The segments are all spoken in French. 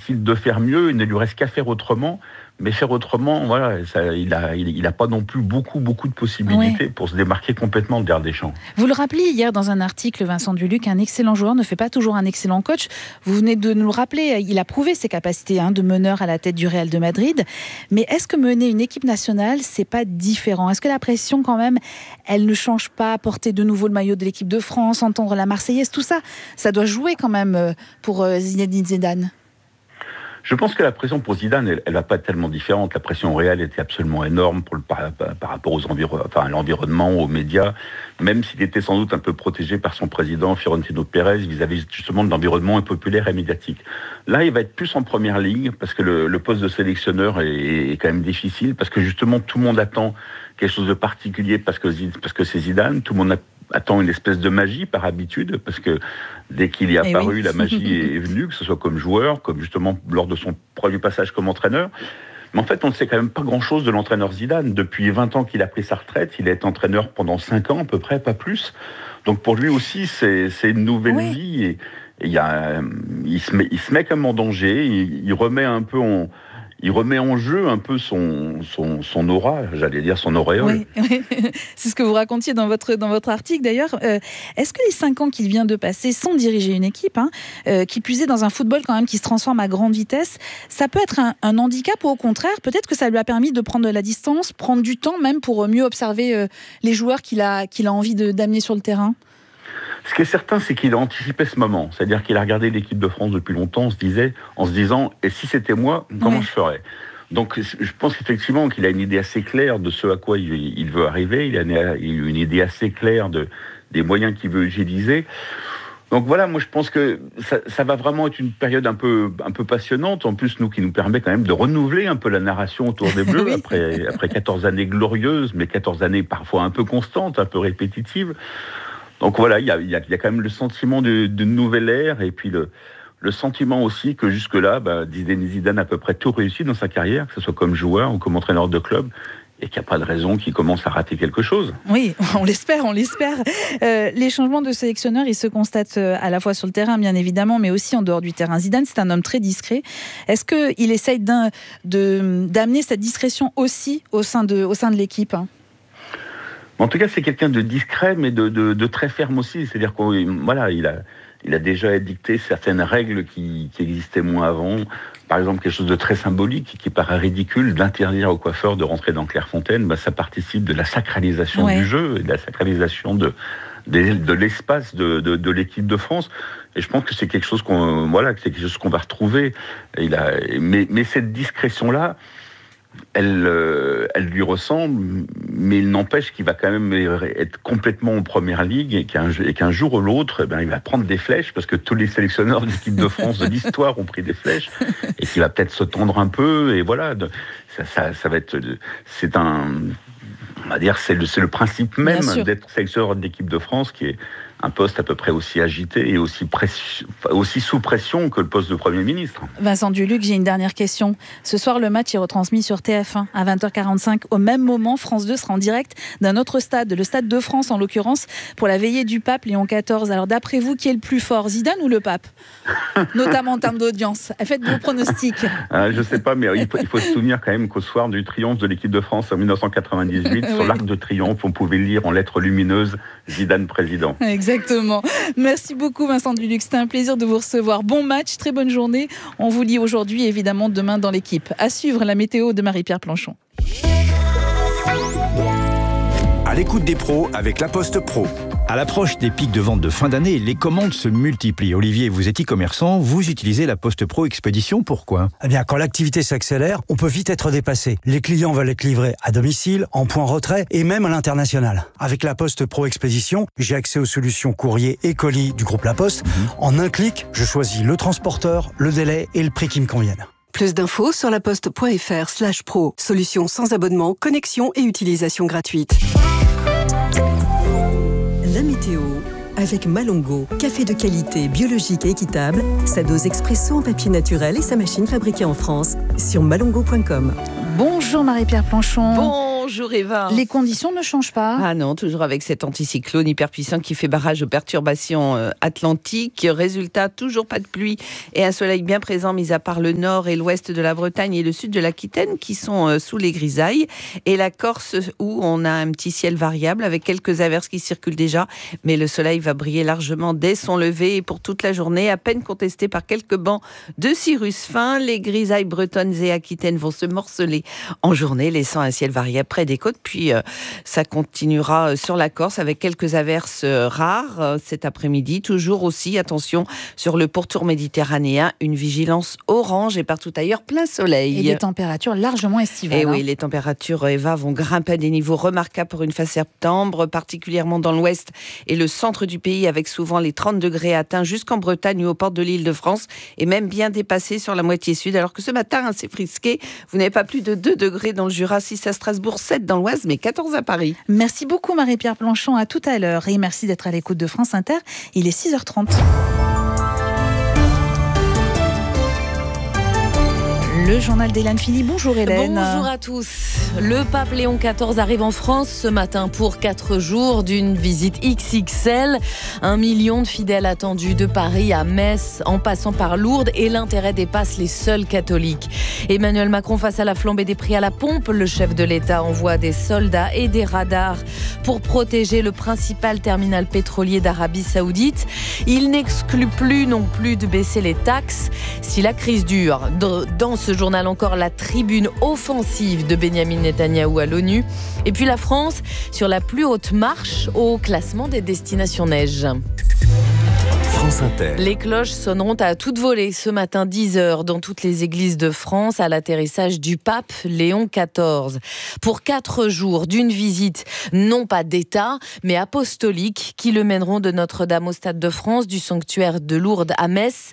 décide de faire mieux, il ne lui reste qu'à faire autrement. Mais faire autrement, voilà, il a pas non plus beaucoup de possibilités pour se démarquer complètement de Didier Deschamps. Vous le rappeliez hier dans un article, Vincent Duluc, un excellent joueur ne fait pas toujours un excellent coach. Vous venez de nous le rappeler, il a prouvé ses capacités de meneur à la tête du Real de Madrid. Mais est-ce que mener une équipe nationale, c'est pas différent ? Est-ce que la pression, quand même, elle ne change pas ? Porter de nouveau le maillot de l'équipe de France, entendre la Marseillaise, tout ça, ça doit jouer quand même pour Zinedine Zidane. Je pense que la pression pour Zidane, elle va pas être tellement différente. La pression réelle était absolument énorme par rapport à l'environnement, aux médias, même s'il était sans doute un peu protégé par son président Florentino Pérez vis-à-vis justement de l'environnement populaire et médiatique. Là, il va être plus en première ligne parce que le poste de sélectionneur est quand même difficile, parce que justement tout le monde attend quelque chose de particulier parce que c'est Zidane. Tout le monde attend une espèce de magie par habitude, parce que dès qu'il est apparu, la magie est venue, que ce soit comme joueur, comme justement lors de son premier passage comme entraîneur. Mais en fait, on ne sait quand même pas grand-chose de l'entraîneur Zidane. Depuis 20 ans qu'il a pris sa retraite, il a été entraîneur pendant 5 ans à peu près, pas plus. Donc pour lui aussi, c'est une nouvelle vie. Et il se met quand même en danger, il remet en jeu un peu son aura, j'allais dire son auréole. Oui. C'est ce que vous racontiez dans votre article d'ailleurs. Est-ce que les 5 ans qu'il vient de passer sans diriger une équipe, qui plus est dans un football quand même qui se transforme à grande vitesse, ça peut être un handicap ou au contraire, peut-être que ça lui a permis de prendre de la distance, prendre du temps même pour mieux observer les joueurs qu'il a envie d'amener sur le terrain ? Ce qui est certain, c'est qu'il a anticipé ce moment. C'est-à-dire qu'il a regardé l'équipe de France depuis longtemps en se disant « Et si c'était moi, comment je ferais ?» Donc, je pense effectivement qu'il a une idée assez claire de ce à quoi il veut arriver. Il a une idée assez claire des moyens qu'il veut utiliser. Donc voilà, moi je pense que ça va vraiment être une période un peu passionnante. En plus, qui nous permet quand même de renouveler un peu la narration autour des Bleus après 14 années glorieuses, mais 14 années parfois un peu constantes, un peu répétitives. Donc voilà, il y a quand même le sentiment d'une nouvelle ère, et puis le sentiment aussi que jusque-là, Zidane a à peu près tout réussi dans sa carrière, que ce soit comme joueur ou comme entraîneur de club, et qu'il n'y a pas de raison qu'il commence à rater quelque chose. Oui, on l'espère. Les changements de sélectionneur, ils se constatent à la fois sur le terrain, bien évidemment, mais aussi en dehors du terrain. Zidane, c'est un homme très discret. Est-ce qu'il essaye d'amener cette discrétion aussi au sein de l'équipe ? En tout cas, c'est quelqu'un de discret, mais de très ferme aussi. C'est-à-dire qu'il a déjà édicté certaines règles qui existaient moins avant. Par exemple, quelque chose de très symbolique, qui paraît ridicule, d'interdire aux coiffeurs de rentrer dans Clairefontaine. Ça participe de la sacralisation du jeu et de la sacralisation de l'espace de l'équipe de France. Et je pense que c'est quelque chose qu'on va retrouver. Mais cette discrétion-là, elle lui ressemble, mais il n'empêche qu'il va quand même être complètement en première ligue, et qu'un jour ou l'autre, il va prendre des flèches, parce que tous les sélectionneurs de l'équipe de France de l'histoire ont pris des flèches, et qu'il va peut-être se tendre un peu, et voilà, ça va être, on va dire, c'est le principe même d'être sélectionneur de l'équipe de France, qui est un poste à peu près aussi agité et aussi sous pression que le poste de Premier ministre. Vincent Duluc, j'ai une dernière question. Ce soir, le match est retransmis sur TF1 à 20h45. Au même moment, France 2 sera en direct d'un autre stade, le Stade de France en l'occurrence, pour la veillée du pape Léon XIV. Alors d'après vous, qui est le plus fort, Zidane ou le pape ? Notamment en termes d'audience. Faites vos pronostics. Je ne sais pas, mais il faut se souvenir quand même qu'au soir du triomphe de l'équipe de France en 1998, sur l'Arc de Triomphe, on pouvait lire en lettres lumineuses Zidane président. Exactement. Merci beaucoup Vincent Duluc, c'était un plaisir de vous recevoir. Bon match, très bonne journée. On vous lit aujourd'hui et évidemment demain dans l'équipe. À suivre la météo de Marie-Pierre Planchon. À l'écoute des pros avec La Poste Pro. À l'approche des pics de vente de fin d'année, les commandes se multiplient. Olivier, vous êtes e-commerçant, vous utilisez La Poste Pro Expédition, pourquoi ? Eh bien, quand l'activité s'accélère, on peut vite être dépassé. Les clients veulent être livrés à domicile, en point retrait et même à l'international. Avec La Poste Pro Expédition, j'ai accès aux solutions courrier et colis du groupe La Poste. En un clic, je choisis le transporteur, le délai et le prix qui me conviennent. Plus d'infos sur laposte.fr/pro. Solution sans abonnement, connexion et utilisation gratuite. La météo avec Malongo. Café de qualité, biologique et équitable. Sa dose expresso en papier naturel et sa machine fabriquée en France. Sur malongo.com. Bonjour Marie-Pierre Planchon. Bonjour Eva. Les conditions ne changent pas. Ah non, toujours avec cet anticyclone hyper puissant qui fait barrage aux perturbations atlantiques. Résultat, toujours pas de pluie et un soleil bien présent, mis à part le nord et l'ouest de la Bretagne et le sud de l'Aquitaine qui sont sous les grisailles. Et la Corse où on a un petit ciel variable avec quelques averses qui circulent déjà. Mais le soleil va briller largement dès son lever et pour toute la journée, à peine contesté par quelques bancs de cirrus fin. Les grisailles bretonnes et aquitaines vont se morceler en journée, laissant un ciel variable près des côtes. Puis ça continuera sur la Corse avec quelques averses rares cet après-midi. Toujours aussi, attention, sur le pourtour méditerranéen, une vigilance orange et partout ailleurs plein soleil. Et des températures largement estivales. Et oui, les températures, Eva, vont grimper à des niveaux remarquables pour une fin septembre, particulièrement dans l'ouest et le centre du pays, avec souvent les 30 degrés atteints jusqu'en Bretagne ou aux portes de l'Île-de-France, et même bien dépassés sur la moitié sud. Alors que ce matin, c'est frisqué. Vous n'avez pas plus de 2 degrés dans le Jura, 6 à Strasbourg, 7 dans l'Oise, mais 14 à Paris. Merci beaucoup Marie-Pierre Planchon, à tout à l'heure. Et merci d'être à l'écoute de France Inter. Il est 6h30. Le journal d'Hélène Philly. Bonjour Hélène. Bonjour à tous. Le pape Léon XIV arrive en France ce matin pour 4 jours d'une visite XXL. 1 million de fidèles attendus de Paris à Metz, en passant par Lourdes, et l'intérêt dépasse les seuls catholiques. Emmanuel Macron face à la flambée des prix à la pompe. Le chef de l'État envoie des soldats et des radars pour protéger le principal terminal pétrolier d'Arabie Saoudite. Il n'exclut plus non plus de baisser les taxes si la crise dure. Dans ce journal encore, la tribune offensive de Benyamin Netanyahou à l'ONU. Et puis la France sur la plus haute marche au classement des destinations neige. France Inter. Les cloches sonneront à toute volée ce matin 10h dans toutes les églises de France à l'atterrissage du pape Léon XIV. Pour 4 jours d'une visite non pas d'État mais apostolique qui le mèneront de Notre-Dame au Stade de France, du sanctuaire de Lourdes à Metz.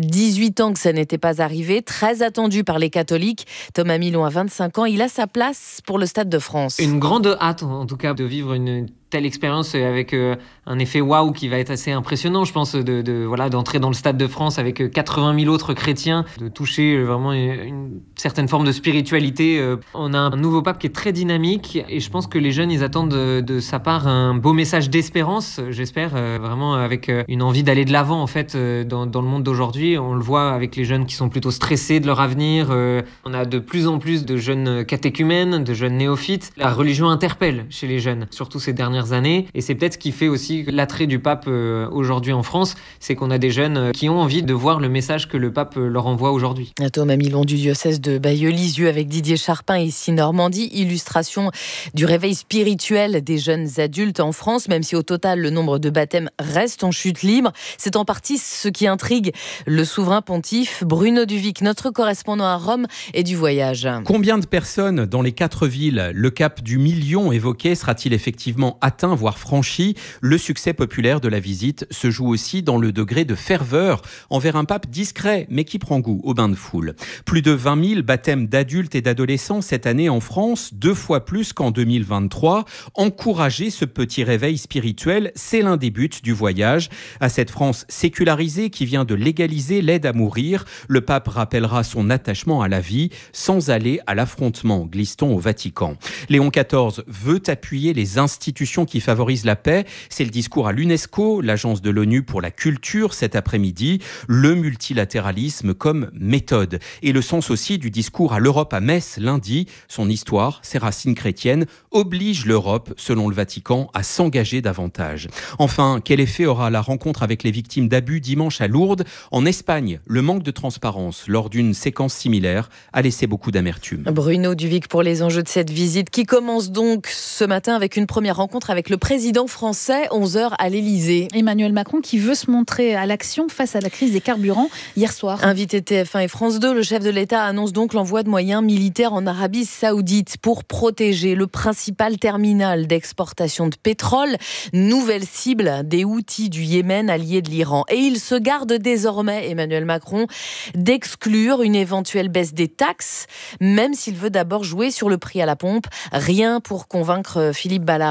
18 ans que ça n'était pas arrivé, très attendu par les catholiques. Thomas Milon a 25 ans, il a sa place pour le Stade de France. Une grande hâte en tout cas de vivre une telle expérience avec un effet waouh qui va être assez impressionnant, je pense, d'entrer dans le Stade de France avec 80 000 autres chrétiens, de toucher vraiment une certaine forme de spiritualité. On a un nouveau pape qui est très dynamique et je pense que les jeunes, ils attendent de sa part un beau message d'espérance, j'espère, vraiment avec une envie d'aller de l'avant en fait dans le monde d'aujourd'hui. On le voit avec les jeunes qui sont plutôt stressés de leur avenir. On a de plus en plus de jeunes catéchumènes, de jeunes néophytes. La religion interpelle chez les jeunes, surtout ces dernières années, et c'est peut-être ce qui fait aussi l'attrait du pape aujourd'hui en France, c'est qu'on a des jeunes qui ont envie de voir le message que le pape leur envoie aujourd'hui. Thomas Milon du diocèse de Bayeux-Lisieux avec Didier Charpin ici Normandie, illustration du réveil spirituel des jeunes adultes en France, même si au total le nombre de baptêmes reste en chute libre. C'est en partie ce qui intrigue le souverain pontife. Bruno Duvic, notre correspondant à Rome, et du voyage. Combien de personnes dans les 4 villes? Le cap du million évoqué sera-t-il effectivement atteint, voire franchi? Le succès populaire de la visite se joue aussi dans le degré de ferveur envers un pape discret, mais qui prend goût au bain de foule. Plus de 20 000 baptêmes d'adultes et d'adolescents cette année en France, 2 fois plus qu'en 2023. Encourager ce petit réveil spirituel, c'est l'un des buts du voyage. À cette France sécularisée qui vient de légaliser l'aide à mourir, le pape rappellera son attachement à la vie sans aller à l'affrontement, glisse-t-on au Vatican. Léon XIV veut appuyer les institutions qui favorisent la paix. C'est le discours à l'UNESCO, l'agence de l'ONU pour la culture, cet après-midi. Le multilatéralisme comme méthode. Et le sens aussi du discours à l'Europe à Metz lundi. Son histoire, ses racines chrétiennes, oblige l'Europe, selon le Vatican, à s'engager davantage. Enfin, quel effet aura la rencontre avec les victimes d'abus dimanche à Lourdes? En Espagne, le manque de transparence lors d'une séquence similaire a laissé beaucoup d'amertume. Bruno Duvic pour les enjeux de cette visite qui commence donc ce matin avec une première rencontre avec le président français, 11h à l'Élysée. Emmanuel Macron qui veut se montrer à l'action face à la crise des carburants hier soir. Invité TF1 et France 2, le chef de l'État annonce donc l'envoi de moyens militaires en Arabie Saoudite pour protéger le principal terminal d'exportation de pétrole, nouvelle cible des Houthis du Yémen, alliés de l'Iran. Et il se garde désormais, Emmanuel Macron, d'exclure une éventuelle baisse des taxes, même s'il veut d'abord jouer sur le prix à la pompe. Rien pour convaincre Philippe Ballard du Rassemblement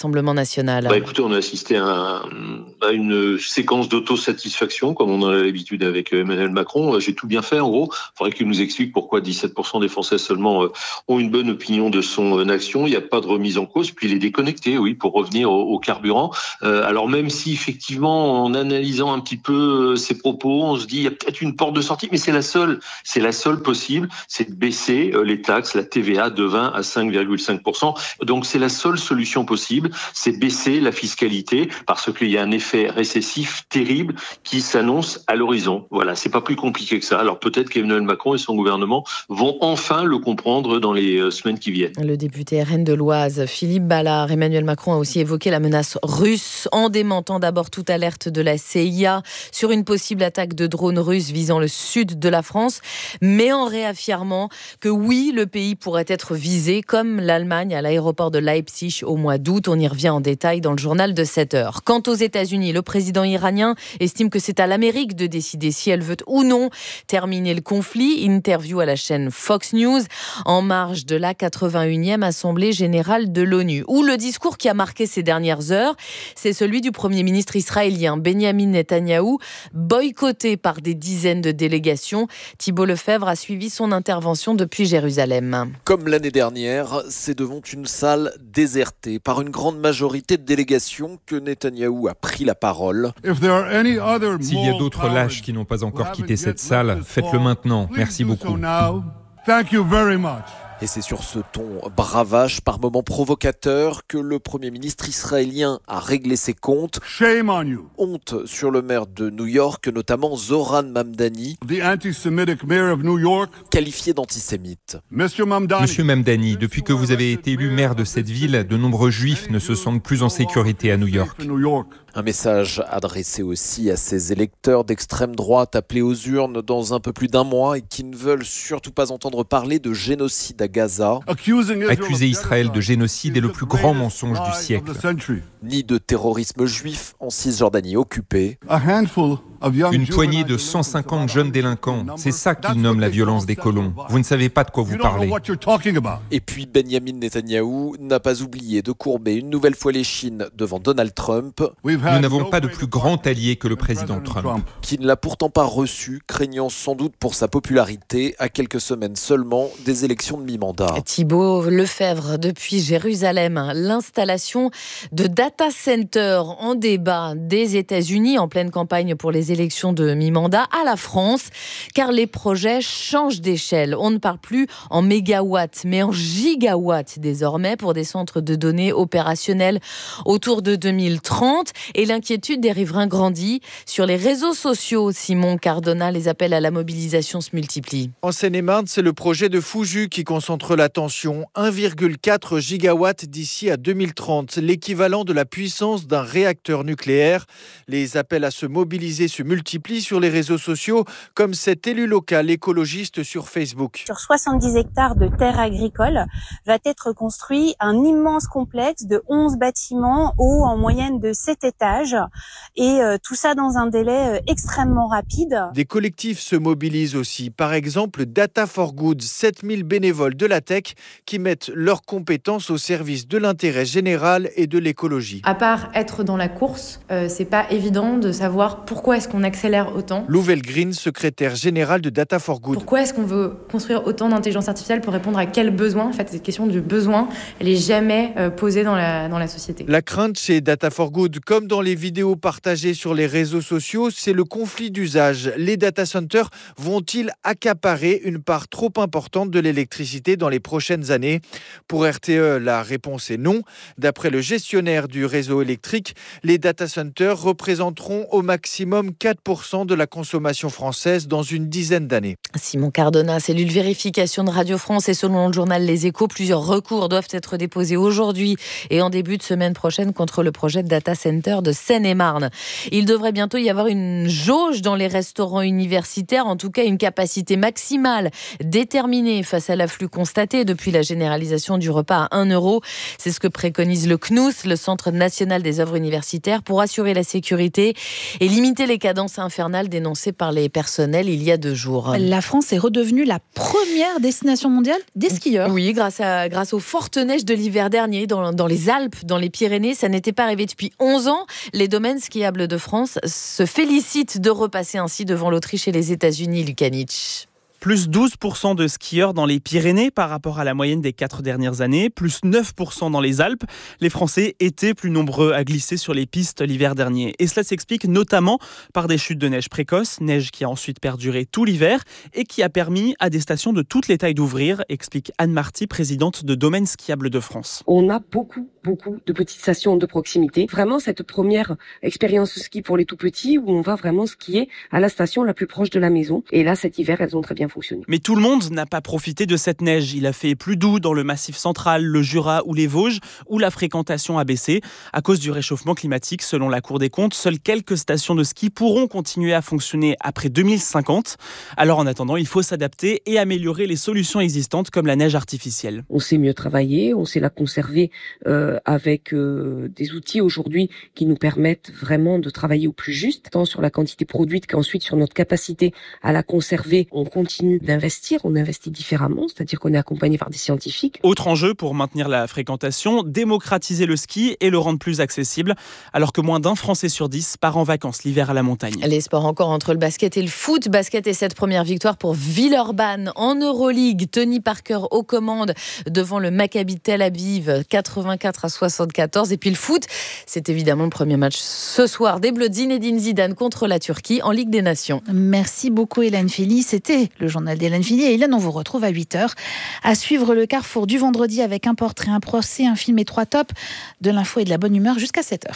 Rassemblement national. Écoutez, on a assisté à une séquence d'autosatisfaction, comme on en a l'habitude avec Emmanuel Macron. J'ai tout bien fait, en gros. Il faudrait qu'il nous explique pourquoi 17% des Français seulement ont une bonne opinion de son action. Il n'y a pas de remise en cause. Puis il est déconnecté, oui, pour revenir au carburant. Alors même si, effectivement, en analysant un petit peu ses propos, on se dit il y a peut-être une porte de sortie, mais c'est la seule possible, c'est de baisser les taxes, la TVA de 20 à 5,5%. Donc c'est la seule solution possible, c'est baisser la fiscalité parce qu'il y a un effet récessif terrible qui s'annonce à l'horizon. Voilà, c'est pas plus compliqué que ça. Alors peut-être qu'Emmanuel Macron et son gouvernement vont enfin le comprendre dans les semaines qui viennent. Le député RN de l'Oise, Philippe Ballard, Emmanuel Macron a aussi évoqué la menace russe en démentant d'abord toute alerte de la CIA sur une possible attaque de drones russes visant le sud de la France, mais en réaffirmant que oui, le pays pourrait être visé comme l'Allemagne à l'aéroport de Leipzig au mois d'août. On y revient en détail dans le journal de 7h. Quant aux États-Unis, le président iranien estime que c'est à l'Amérique de décider si elle veut ou non terminer le conflit. Interview à la chaîne Fox News en marge de la 81e Assemblée générale de l'ONU, où le discours qui a marqué ces dernières heures, c'est celui du Premier ministre israélien Benjamin Netanyahou, boycotté par des dizaines de délégations. Thibault Lefebvre a suivi son intervention depuis Jérusalem. Comme l'année dernière, c'est devant une salle désertée par une grande majorité de délégations que Netanyahou a pris la parole. S'il y a d'autres lâches qui n'ont pas encore quitté cette salle, faites-le maintenant. Merci beaucoup. Et c'est sur ce ton bravache, par moments provocateur, que le Premier ministre israélien a réglé ses comptes. Shame on you. Honte sur le maire de New York, notamment Zohran Mamdani, The anti-Semitic mayor of New York. Qualifié d'antisémite. Monsieur Mamdani, depuis que vous avez été élu maire de cette ville, de nombreux juifs ne se sentent plus en sécurité à New York. Un message adressé aussi à ces électeurs d'extrême droite appelés aux urnes dans un peu plus d'un mois et qui ne veulent surtout pas entendre parler de génocide à Gaza. Accuser Israël de génocide est le plus grand mensonge du siècle. Ni de terrorisme juif en Cisjordanie occupée. Une poignée de 150 jeunes délinquants, c'est ça qu'ils nomment la violence des colons. Vous ne savez pas de quoi vous parlez. Et puis Benjamin Netanyahou n'a pas oublié de courber une nouvelle fois l'échine devant Donald Trump. Nous n'avons pas de plus grand allié que le président Trump. Qui ne l'a pourtant pas reçu, craignant sans doute pour sa popularité à quelques semaines seulement des élections de mi-mandat. Thibault Lefebvre depuis Jérusalem. L'installation de data centers en débat des États-Unis en pleine campagne pour les élections de mi-mandat à la France, car les projets changent d'échelle. On ne parle plus en mégawatts, mais en gigawatts désormais pour des centres de données opérationnels autour de 2030. Et l'inquiétude des riverains grandit. Sur les réseaux sociaux, Simon Cardona, les appels à la mobilisation se multiplient. En Seine-et-Marne, c'est le projet de Fouju qui concentre l'attention. 1,4 gigawatts d'ici à 2030, l'équivalent de la puissance d'un réacteur nucléaire. Les appels à se mobiliser se multiplient sur les réseaux sociaux, comme cet élu local écologiste sur Facebook. Sur 70 hectares de terres agricoles va être construit un immense complexe de 11 bâtiments hauts en moyenne de 7 étages et tout ça dans un délai extrêmement rapide. Des collectifs se mobilisent aussi, par exemple Data for Good, 7000 bénévoles de la tech qui mettent leurs compétences au service de l'intérêt général et de l'écologie. À part être dans la course, c'est pas évident de savoir pourquoi est-ce qu'on accélère autant. Louvel Green, secrétaire général de Data for Good. Pourquoi est-ce qu'on veut construire autant d'intelligence artificielle pour répondre à quel besoin ? En fait, cette question du besoin, elle est jamais posée dans la société. La crainte chez Data for Good, comme dans les vidéos partagées sur les réseaux sociaux, c'est le conflit d'usage. Les data centers vont-ils accaparer une part trop importante de l'électricité dans les prochaines années ? Pour RTE, la réponse est non. D'après le gestionnaire du réseau électrique, les data centers représenteront au maximum 4% de la consommation française dans une dizaine d'années. Simon Cardona, cellule vérification de Radio France, et selon le journal Les Échos, plusieurs recours doivent être déposés aujourd'hui et en début de semaine prochaine contre le projet de data center de Seine-et-Marne. Il devrait bientôt y avoir une jauge dans les restaurants universitaires, en tout cas une capacité maximale déterminée face à l'afflux constaté depuis la généralisation du repas à 1 €. C'est ce que préconise le CNUS, le Centre national des œuvres universitaires, pour assurer la sécurité et limiter les cas décadence infernale dénoncée par les personnels il y a 2 jours. La France est redevenue la première destination mondiale des skieurs. Oui, grâce aux fortes neiges de l'hiver dernier dans les Alpes, dans les Pyrénées. Ça n'était pas arrivé depuis 11 ans. Les domaines skiables de France se félicitent de repasser ainsi devant l'Autriche et les États-Unis, Lukanic. Plus 12% de skieurs dans les Pyrénées par rapport à la moyenne des 4 dernières années, plus 9% dans les Alpes. Les Français étaient plus nombreux à glisser sur les pistes l'hiver dernier. Et cela s'explique notamment par des chutes de neige précoces, neige qui a ensuite perduré tout l'hiver et qui a permis à des stations de toutes les tailles d'ouvrir, explique Anne Marty, présidente de Domaines skiables de France. On a beaucoup de petites stations de proximité. Vraiment cette première expérience ski pour les tout petits où on va vraiment skier à la station la plus proche de la maison. Et là, cet hiver, elles ont très bien fonctionné. Mais tout le monde n'a pas profité de cette neige. Il a fait plus doux dans le Massif central, le Jura ou les Vosges, où la fréquentation a baissé. À cause du réchauffement climatique, selon la Cour des comptes, seules quelques stations de ski pourront continuer à fonctionner après 2050. Alors en attendant, il faut s'adapter et améliorer les solutions existantes comme la neige artificielle. On sait mieux travailler, on sait la conserver avec des outils aujourd'hui qui nous permettent vraiment de travailler au plus juste, tant sur la quantité produite qu'ensuite sur notre capacité à la conserver. On continue d'investir, on investit différemment, c'est-à-dire qu'on est accompagné par des scientifiques. Autre enjeu pour maintenir la fréquentation, démocratiser le ski et le rendre plus accessible, alors que moins d'un Français sur 10 part en vacances l'hiver à la montagne. Les sports encore entre le basket et le foot. Basket et cette première victoire pour Villeurbanne en Euroleague. Tony Parker aux commandes devant le Maccabi Tel Aviv, 84-74. Et puis le foot, c'est évidemment le premier match ce soir des Bleus de Zinedine Zidane contre la Turquie en Ligue des Nations. Merci beaucoup Hélène Fili. C'était le journal d'Hélène Fili. Et Hélène, on vous retrouve à 8h. À suivre le Carrefour du vendredi avec un portrait, un procès, un film et 3 tops, de l'info et de la bonne humeur jusqu'à 7h.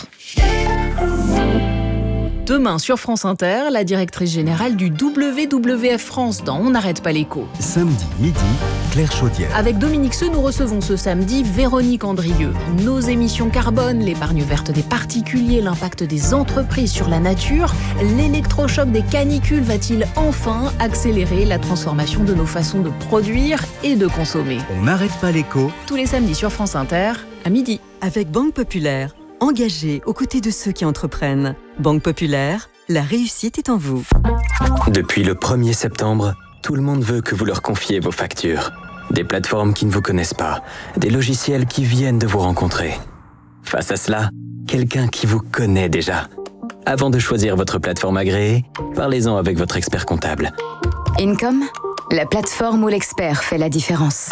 Demain sur France Inter, la directrice générale du WWF France dans On n'arrête pas l'écho. Samedi midi, Claire Chaudière. Avec Dominique Seux, nous recevons ce samedi Véronique Andrieux. Nos émissions carbone, l'épargne verte des particuliers, l'impact des entreprises sur la nature, l'électrochoc des canicules va-t-il enfin accélérer la transformation de nos façons de produire et de consommer ? On n'arrête pas l'écho. Tous les samedis sur France Inter, à midi. Avec Banque Populaire, engagée aux côtés de ceux qui entreprennent. Banque Populaire, la réussite est en vous. Depuis le 1er septembre, tout le monde veut que vous leur confiez vos factures. Des plateformes qui ne vous connaissent pas, des logiciels qui viennent de vous rencontrer. Face à cela, quelqu'un qui vous connaît déjà. Avant de choisir votre plateforme agréée, parlez-en avec votre expert comptable. Income, la plateforme où l'expert fait la différence.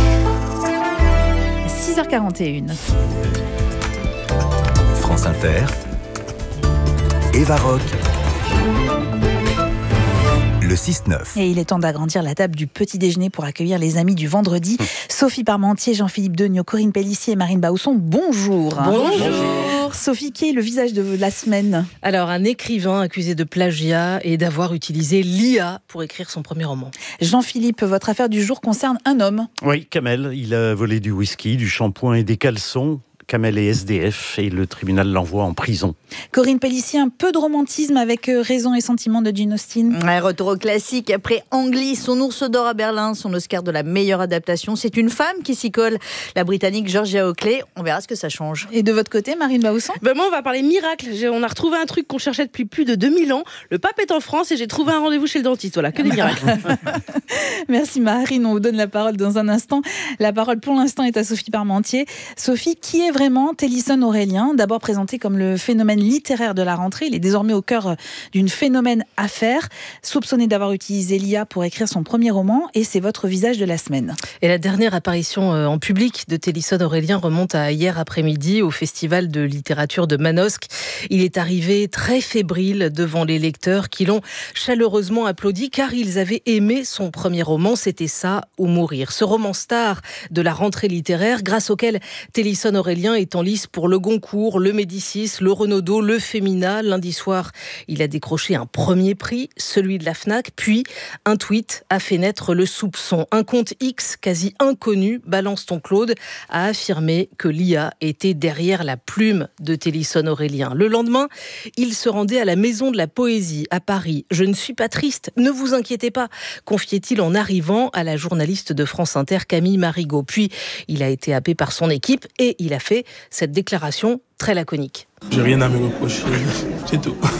6h41. France Inter, Eva Rock, le 6-9. Et il est temps d'agrandir la table du petit déjeuner pour accueillir les amis du vendredi. Sophie Parmentier, Jean-Philippe Degnaud, Corinne Pellissier et Marine Bausson, bonjour. Bonjour. Sophie, qui est le visage de la semaine ? Alors, un écrivain accusé de plagiat et d'avoir utilisé l'IA pour écrire son premier roman. Jean-Philippe, votre affaire du jour concerne un homme. Oui, Kamel, il a volé du whisky, du shampoing et des caleçons. Kamel est SDF et le tribunal l'envoie en prison. Corinne Pellissier, un peu de romantisme avec Raison et Sentiment de Jane Austen. Ouais, retour au classique. Après Angly, son ours d'or à Berlin, son Oscar de la meilleure adaptation, c'est une femme qui s'y colle, la Britannique Georgia Oakley. On verra ce que ça change. Et de votre côté, Marine Bausson ? Moi, on va parler miracle. On a retrouvé un truc qu'on cherchait depuis plus de 2000 ans. Le pape est en France et j'ai trouvé un rendez-vous chez le dentiste. Voilà, que des miracles. Merci Marine, on vous donne la parole dans un instant. La parole pour l'instant est à Sophie Parmentier. Sophie, qui est vraiment Télisson Aurélien, d'abord présenté comme le phénomène littéraire de la rentrée, il est désormais au cœur d'une phénomène affaire, soupçonné d'avoir utilisé l'IA pour écrire son premier roman, et c'est votre visage de la semaine. Et la dernière apparition en public de Télisson Aurélien remonte à hier après-midi au Festival de littérature de Manosque. Il est arrivé très fébrile devant les lecteurs qui l'ont chaleureusement applaudi car ils avaient aimé son premier roman, c'était Ça ou mourir. Ce roman star de la rentrée littéraire grâce auquel Télisson Aurélien est en lice pour le Goncourt, le Médicis, le Renaudot, le Femina. Lundi soir, il a décroché un premier prix, celui de la Fnac, puis un tweet a fait naître le soupçon. Un compte X quasi inconnu, Balance ton Claude, a affirmé que l'IA était derrière la plume de Télisson Aurélien. Le lendemain, il se rendait à la Maison de la Poésie à Paris. « Je ne suis pas triste, ne vous inquiétez pas », confiait-il en arrivant à la journaliste de France Inter Camille Marigot. Puis, il a été happé par son équipe et il a fait cette déclaration très laconique. J'ai rien à me reprocher, c'est tout.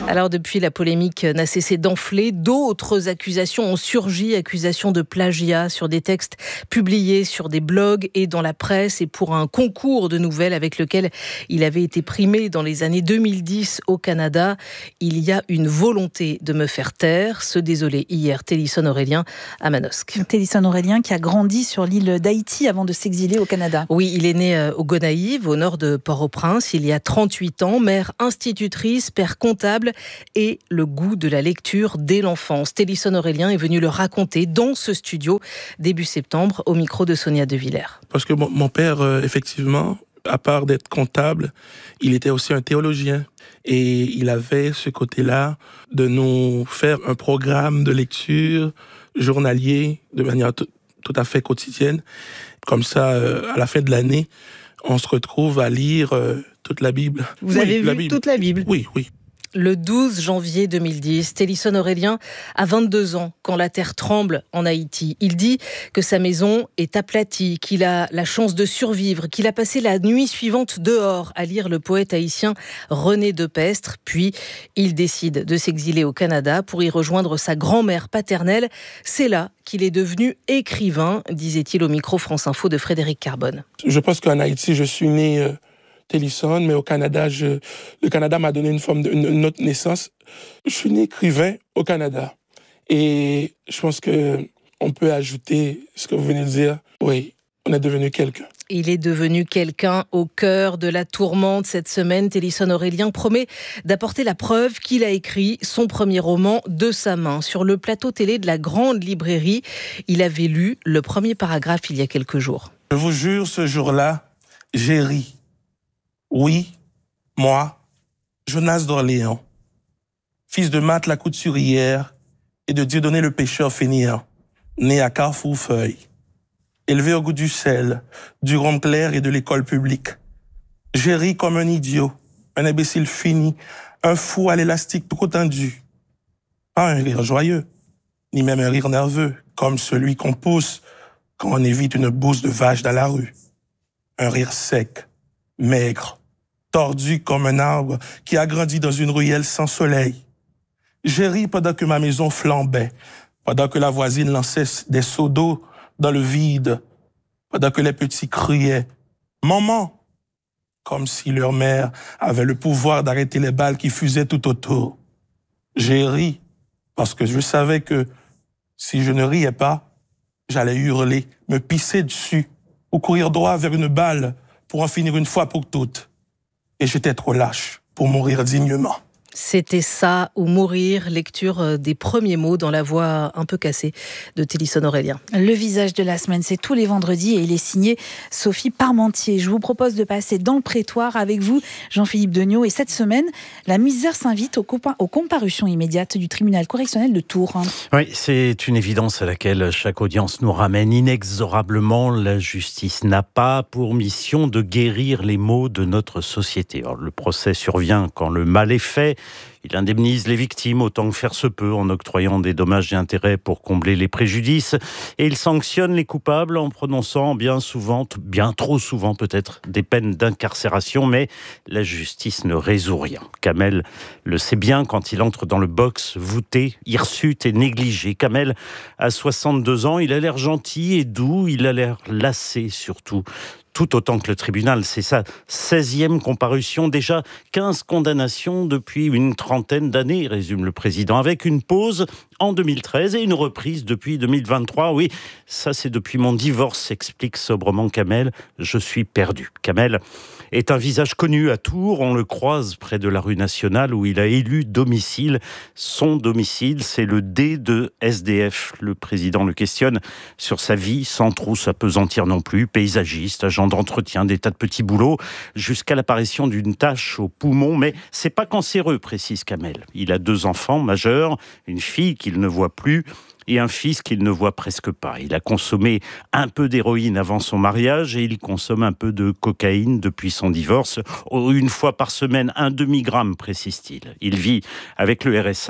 Alors depuis, la polémique n'a cessé d'enfler. D'autres accusations ont surgi, accusations de plagiat sur des textes publiés sur des blogs et dans la presse et pour un concours de nouvelles avec lequel il avait été primé dans les années 2010 au Canada. Il y a une volonté de me faire taire, se désolait hier Télisson Aurélien à Manosque. Télisson Aurélien qui a grandi sur l'île d'Haïti avant de s'exiler au Canada. Oui, il est né au Gonaïves, au nord de Port-au-Prince, il y a 38 ans, mère institutrice, père comptable et le goût de la lecture dès l'enfance. Télisson Aurélien est venu le raconter dans ce studio début septembre au micro de Sonia De Villers. Parce que mon père, effectivement, à part d'être comptable, il était aussi un théologien. Et il avait ce côté-là de nous faire un programme de lecture journalier de manière tout à fait quotidienne. Comme ça, à la fin de l'année, on se retrouve à lire toute la Bible. Vous avez vu toute la Bible ? Oui. Le 12 janvier 2010, Télisson Aurélien a 22 ans quand la terre tremble en Haïti. Il dit que sa maison est aplatie, qu'il a la chance de survivre, qu'il a passé la nuit suivante dehors à lire le poète haïtien René Depestre. Puis, il décide de s'exiler au Canada pour y rejoindre sa grand-mère paternelle. C'est là qu'il est devenu écrivain, disait-il au micro France Info de Frédéric Carbone. Je pense qu'en Haïti, je suis né Télisson, mais au Canada, le Canada m'a donné une autre naissance. Je suis né écrivain au Canada. Et je pense qu'on peut ajouter ce que vous venez de dire. Oui, on est devenu quelqu'un. Il est devenu quelqu'un au cœur de la tourmente cette semaine. Télisson Aurélien promet d'apporter la preuve qu'il a écrit son premier roman de sa main. Sur le plateau télé de la Grande Librairie, il avait lu le premier paragraphe il y a quelques jours. Je vous jure, ce jour-là, j'ai ri. Oui, moi, Jonas d'Orléans, fils de Marthe la couturière et de Dieudonné le pêcheur fainéant, né à Carrefour-Feuille, élevé au goût du sel, du rhum clair et de l'école publique. J'ai ri comme un idiot, un imbécile fini, un fou à l'élastique trop tendu. Pas un rire joyeux, ni même un rire nerveux, comme celui qu'on pousse quand on évite une bourse de vache dans la rue. Un rire sec, maigre, tordu comme un arbre qui a grandi dans une ruelle sans soleil. J'ai ri pendant que ma maison flambait, pendant que la voisine lançait des seaux d'eau dans le vide, pendant que les petits criaient « Maman !» comme si leur mère avait le pouvoir d'arrêter les balles qui fusaient tout autour. J'ai ri parce que je savais que si je ne riais pas, j'allais hurler, me pisser dessus ou courir droit vers une balle pour en finir une fois pour toutes. Et j'étais trop lâche pour mourir dignement. C'était ça ou mourir, lecture des premiers mots dans la voix un peu cassée de Télisson Aurélien. Le visage de la semaine, c'est tous les vendredis et il est signé Sophie Parmentier. Je vous propose de passer dans le prétoire avec vous, Jean-Philippe Degnaud. Et cette semaine, la misère s'invite aux comparutions immédiates du tribunal correctionnel de Tours. Oui, c'est une évidence à laquelle chaque audience nous ramène inexorablement. La justice n'a pas pour mission de guérir les maux de notre société. Alors, le procès survient quand le mal est fait. Il indemnise les victimes autant que faire se peut en octroyant des dommages et intérêts pour combler les préjudices et il sanctionne les coupables en prononçant bien souvent, bien trop souvent peut-être, des peines d'incarcération, mais la justice ne résout rien. Kamel le sait bien quand il entre dans le box voûté, hirsute et négligé. Kamel a 62 ans, il a l'air gentil et doux, il a l'air lassé surtout. Tout autant que le tribunal, c'est sa 16e comparution, déjà 15 condamnations depuis une trentaine d'années, résume le président, avec une pause en 2013 et une reprise depuis 2023. Oui, ça c'est depuis mon divorce, explique sobrement Kamel, je suis perdu. Kamel est un visage connu à Tours, on le croise près de la rue Nationale où il a élu domicile. Son domicile, c'est le D de SDF. Le président le questionne sur sa vie, sans trop s'apesantir non plus, paysagiste, agent d'entretien, des tas de petits boulots, jusqu'à l'apparition d'une tache au poumon. Mais c'est pas cancéreux, précise Kamel. Il a 2 enfants majeurs, une fille qu'il ne voit plus et un fils qu'il ne voit presque pas. Il a consommé un peu d'héroïne avant son mariage et il consomme un peu de cocaïne depuis son divorce. 1 fois par semaine, un demi-gramme, précise-t-il. Il vit avec le RSA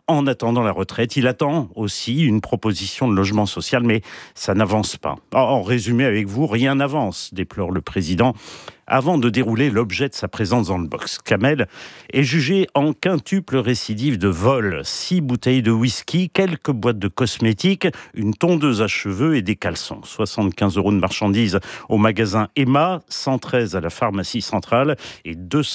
en attendant la retraite. Il attend aussi une proposition de logement social, mais ça n'avance pas. En résumé avec vous, rien n'avance, déplore le président. Avant de dérouler l'objet de sa présence dans le box, Kamel est jugé en quintuple récidive de vol. 6 bouteilles de whisky, quelques boîtes de cosmétiques, une tondeuse à cheveux et des caleçons. 75 € de marchandises au magasin Emma, 113 à la pharmacie centrale et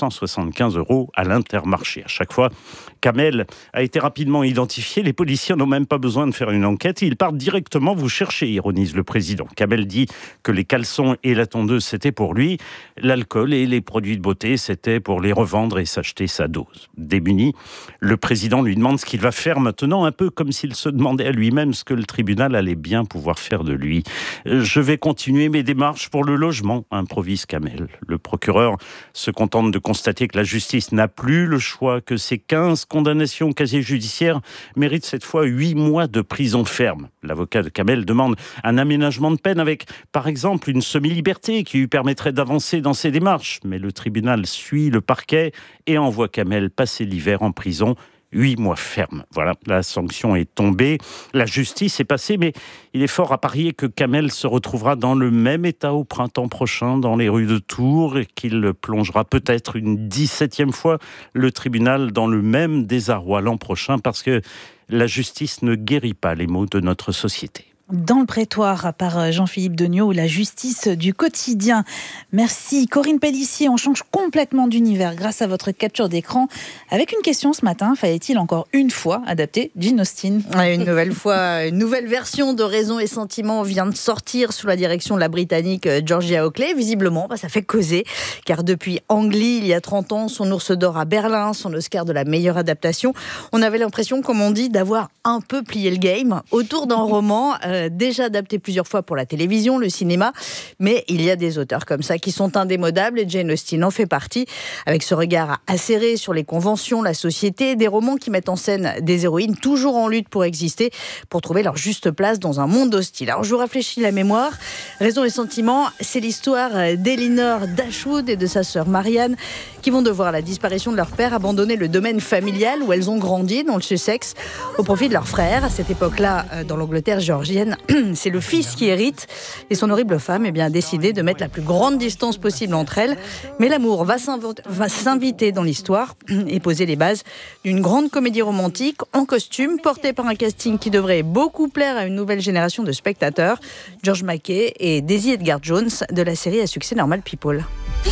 275 € à l'Intermarché. À chaque fois, Kamel a été rapidement identifié. Les policiers n'ont même pas besoin de faire une enquête. Ils partent directement vous chercher, ironise le président. Kamel dit que les caleçons et la tondeuse, c'était pour lui. L'alcool et les produits de beauté, c'était pour les revendre et s'acheter sa dose. Démuni, le président lui demande ce qu'il va faire maintenant, un peu comme s'il se demandait à lui-même ce que le tribunal allait bien pouvoir faire de lui. « Je vais continuer mes démarches pour le logement », improvise Kamel. Le procureur se contente de constater que la justice n'a plus le choix, que ces 15 condamnations au casier judiciaire méritent cette fois 8 mois de prison ferme. L'avocat de Kamel demande un aménagement de peine avec, par exemple, une semi-liberté qui lui permettrait d'avancer dans ses démarches. Mais le tribunal suit le parquet et envoie Kamel passer l'hiver en prison. 8 mois ferme. Voilà, la sanction est tombée. La justice est passée, mais il est fort à parier que Kamel se retrouvera dans le même état au printemps prochain, dans les rues de Tours, et qu'il plongera peut-être une 17e fois le tribunal dans le même désarroi l'an prochain, parce que la justice ne guérit pas les maux de notre société. Dans le prétoire par Jean-Philippe Degnaud, la justice du quotidien. Merci Corinne Pellissier, on change complètement d'univers grâce à votre capture d'écran. Avec une question ce matin, fallait-il encore une fois adapter Jane Austen ? Une nouvelle fois, une nouvelle version de Raison et Sentiment vient de sortir sous la direction de la Britannique Georgia Oakley. Visiblement, ça fait causer, car depuis Angly, il y a 30 ans, son Ours d'or à Berlin, son Oscar de la meilleure adaptation, on avait l'impression, comme on dit, d'avoir un peu plié le game autour d'un roman déjà adapté plusieurs fois pour la télévision, le cinéma, mais il y a des auteurs comme ça qui sont indémodables et Jane Austen en fait partie, avec ce regard acéré sur les conventions, la société, des romans qui mettent en scène des héroïnes toujours en lutte pour exister, pour trouver leur juste place dans un monde hostile. Alors je vous rafraîchis la mémoire, Raison et Sentiment, c'est l'histoire d'Elinor Dashwood et de sa sœur Marianne qui vont devoir, à la disparition de leur père, abandonner le domaine familial où elles ont grandi, dans le Sussex, au profit de leur frère. À cette époque-là, dans l'Angleterre géorgienne, c'est le fils qui hérite et son horrible femme a décidé de mettre la plus grande distance possible entre elles. Mais l'amour va s'inviter dans l'histoire et poser les bases d'une grande comédie romantique en costume, portée par un casting qui devrait beaucoup plaire à une nouvelle génération de spectateurs. George Mackay et Daisy Edgar Jones de la série à succès Normal People.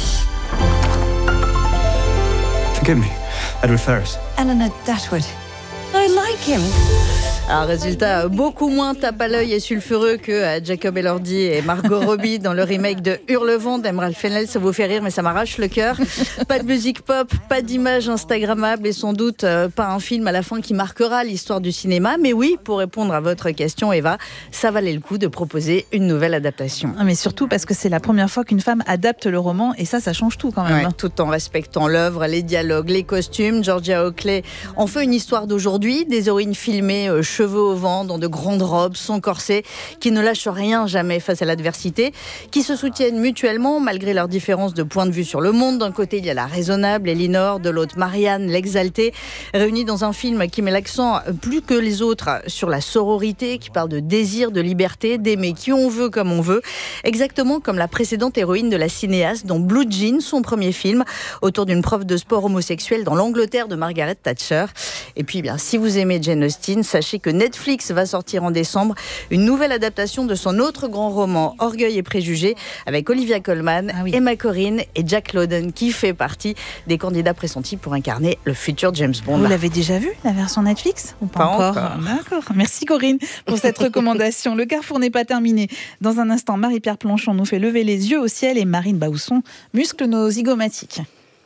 Forgive me, Edward Ferrars. Eleanor Dashwood. I like him. Un résultat beaucoup moins tape à l'œil et sulfureux que Jacob Elordi et Margot Robbie dans le remake de Hurlevent d'Emerald Fennell. Ça vous fait rire, mais ça m'arrache le cœur. Pas de musique pop, pas d'image instagrammable et sans doute pas un film à la fin qui marquera l'histoire du cinéma. Mais oui, pour répondre à votre question, Eva, ça valait le coup de proposer une nouvelle adaptation. Mais surtout parce que c'est la première fois qu'une femme adapte le roman et ça change tout quand même. Ouais, tout en respectant l'œuvre, les dialogues, les costumes. Georgia Oakley en fait une histoire d'aujourd'hui, des héroïnes filmées cheveux au vent, dans de grandes robes, sans corset, qui ne lâchent rien jamais face à l'adversité, qui se soutiennent mutuellement malgré leurs différences de point de vue sur le monde. D'un côté, il y a la raisonnable Elinor, de l'autre Marianne, l'exaltée, réunis dans un film qui met l'accent plus que les autres sur la sororité, qui parle de désir, de liberté, d'aimer qui on veut comme on veut, exactement comme la précédente héroïne de la cinéaste dans Blue Jeans, son premier film, autour d'une prof de sport homosexuelle dans l'Angleterre de Margaret Thatcher. Et puis, si vous aimez Jane Austen, sachez que Netflix va sortir en décembre une nouvelle adaptation de son autre grand roman, Orgueil et préjugés, avec Olivia Colman, Emma Corrin et Jack Lowden, qui fait partie des candidats pressentis pour incarner le futur James Bond. Vous l'avez déjà vu, la version Netflix ou pas encore. D'accord. Merci Corinne pour cette recommandation. Le Carrefour n'est pas terminé. Dans un instant, Marie-Pierre Planchon nous fait lever les yeux au ciel et Marine Baousson muscle nos zygomatiques.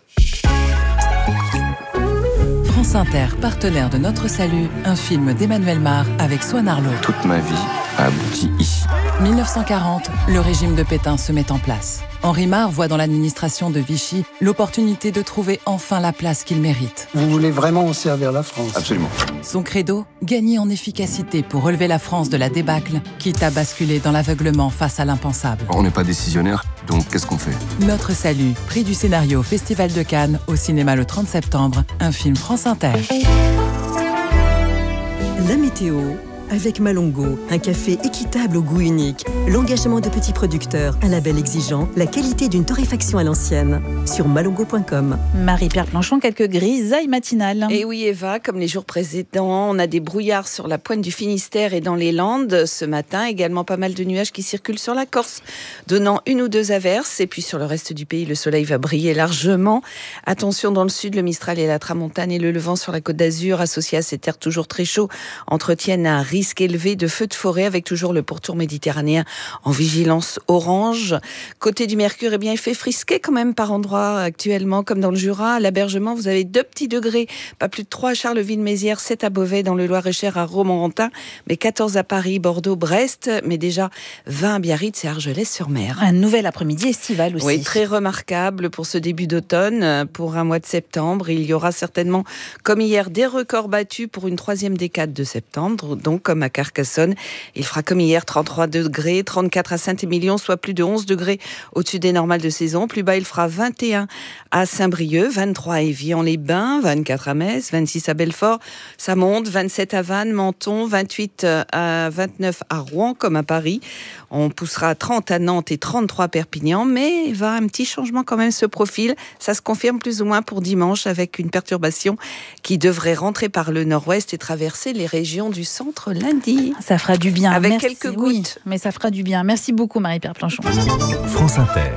France Inter, partenaire de Notre Salut, un film d'Emmanuel Mar avec Swan Arlo. Toute ma vie a abouti ici. 1940, le régime de Pétain se met en place. Henri Mar voit dans l'administration de Vichy l'opportunité de trouver enfin la place qu'il mérite. Vous voulez vraiment servir la France ? Absolument. Son credo, gagner en efficacité pour relever la France de la débâcle, quitte à basculer dans l'aveuglement face à l'impensable. On n'est pas décisionnaire, donc qu'est-ce qu'on fait ? Notre Salut, prix du scénario au Festival de Cannes, au cinéma le 30 septembre, un film France Inter. La météo avec Malongo, un café équitable au goût unique, l'engagement de petits producteurs, un label exigeant, la qualité d'une torréfaction à l'ancienne. Sur malongo.com. Marie-Pierre Planchon, quelques grisailles matinales. Et oui Eva, comme les jours précédents, on a des brouillards sur la pointe du Finistère et dans les Landes ce matin. Également pas mal de nuages qui circulent sur la Corse, donnant 1 ou 2 averses. Et puis sur le reste du pays, le soleil va briller largement. Attention dans le sud, le Mistral et la Tramontane et le Levant sur la Côte d'Azur, associés à ces terres toujours très chauds, entretiennent un risque élevé de feux de forêt avec toujours le pourtour méditerranéen en vigilance orange. Côté du Mercure, eh bien, il fait frisquer quand même par endroits actuellement, comme dans le Jura. À l'Abergement, vous avez 2 petits degrés, pas plus de 3 à Charleville-Mézières, 7 à Beauvais, dans le Loir-et-Cher, à Romorantin, mais 14 à Paris, Bordeaux, Brest, mais déjà 20 à Biarritz et Argelès-sur-Mer. Un nouvel après-midi estival aussi. Oui, très remarquable pour ce début d'automne. Pour un mois de septembre, il y aura certainement, comme hier, des records battus pour une 3e décade de septembre, donc comme à Carcassonne. Il fera comme hier 33 degrés, 34 à Saint-Émilion, soit plus de 11 degrés au-dessus des normales de saison. Plus bas, il fera 21 à Saint-Brieuc, 23 à Évian-les-Bains, 24 à Metz, 26 à Belfort. Ça monte, 27 à Vannes, Menton, 28 à 29 à Rouen, comme à Paris. On poussera à 30 à Nantes et 33 à Perpignan, mais un petit changement quand même se profile. Ça se confirme plus ou moins pour dimanche avec une perturbation qui devrait rentrer par le nord-ouest et traverser les régions du centre lundi. Ça fera du bien. Avec Merci. quelques gouttes. Oui, mais ça fera du bien. Merci beaucoup Marie-Pierre Planchon. France Inter.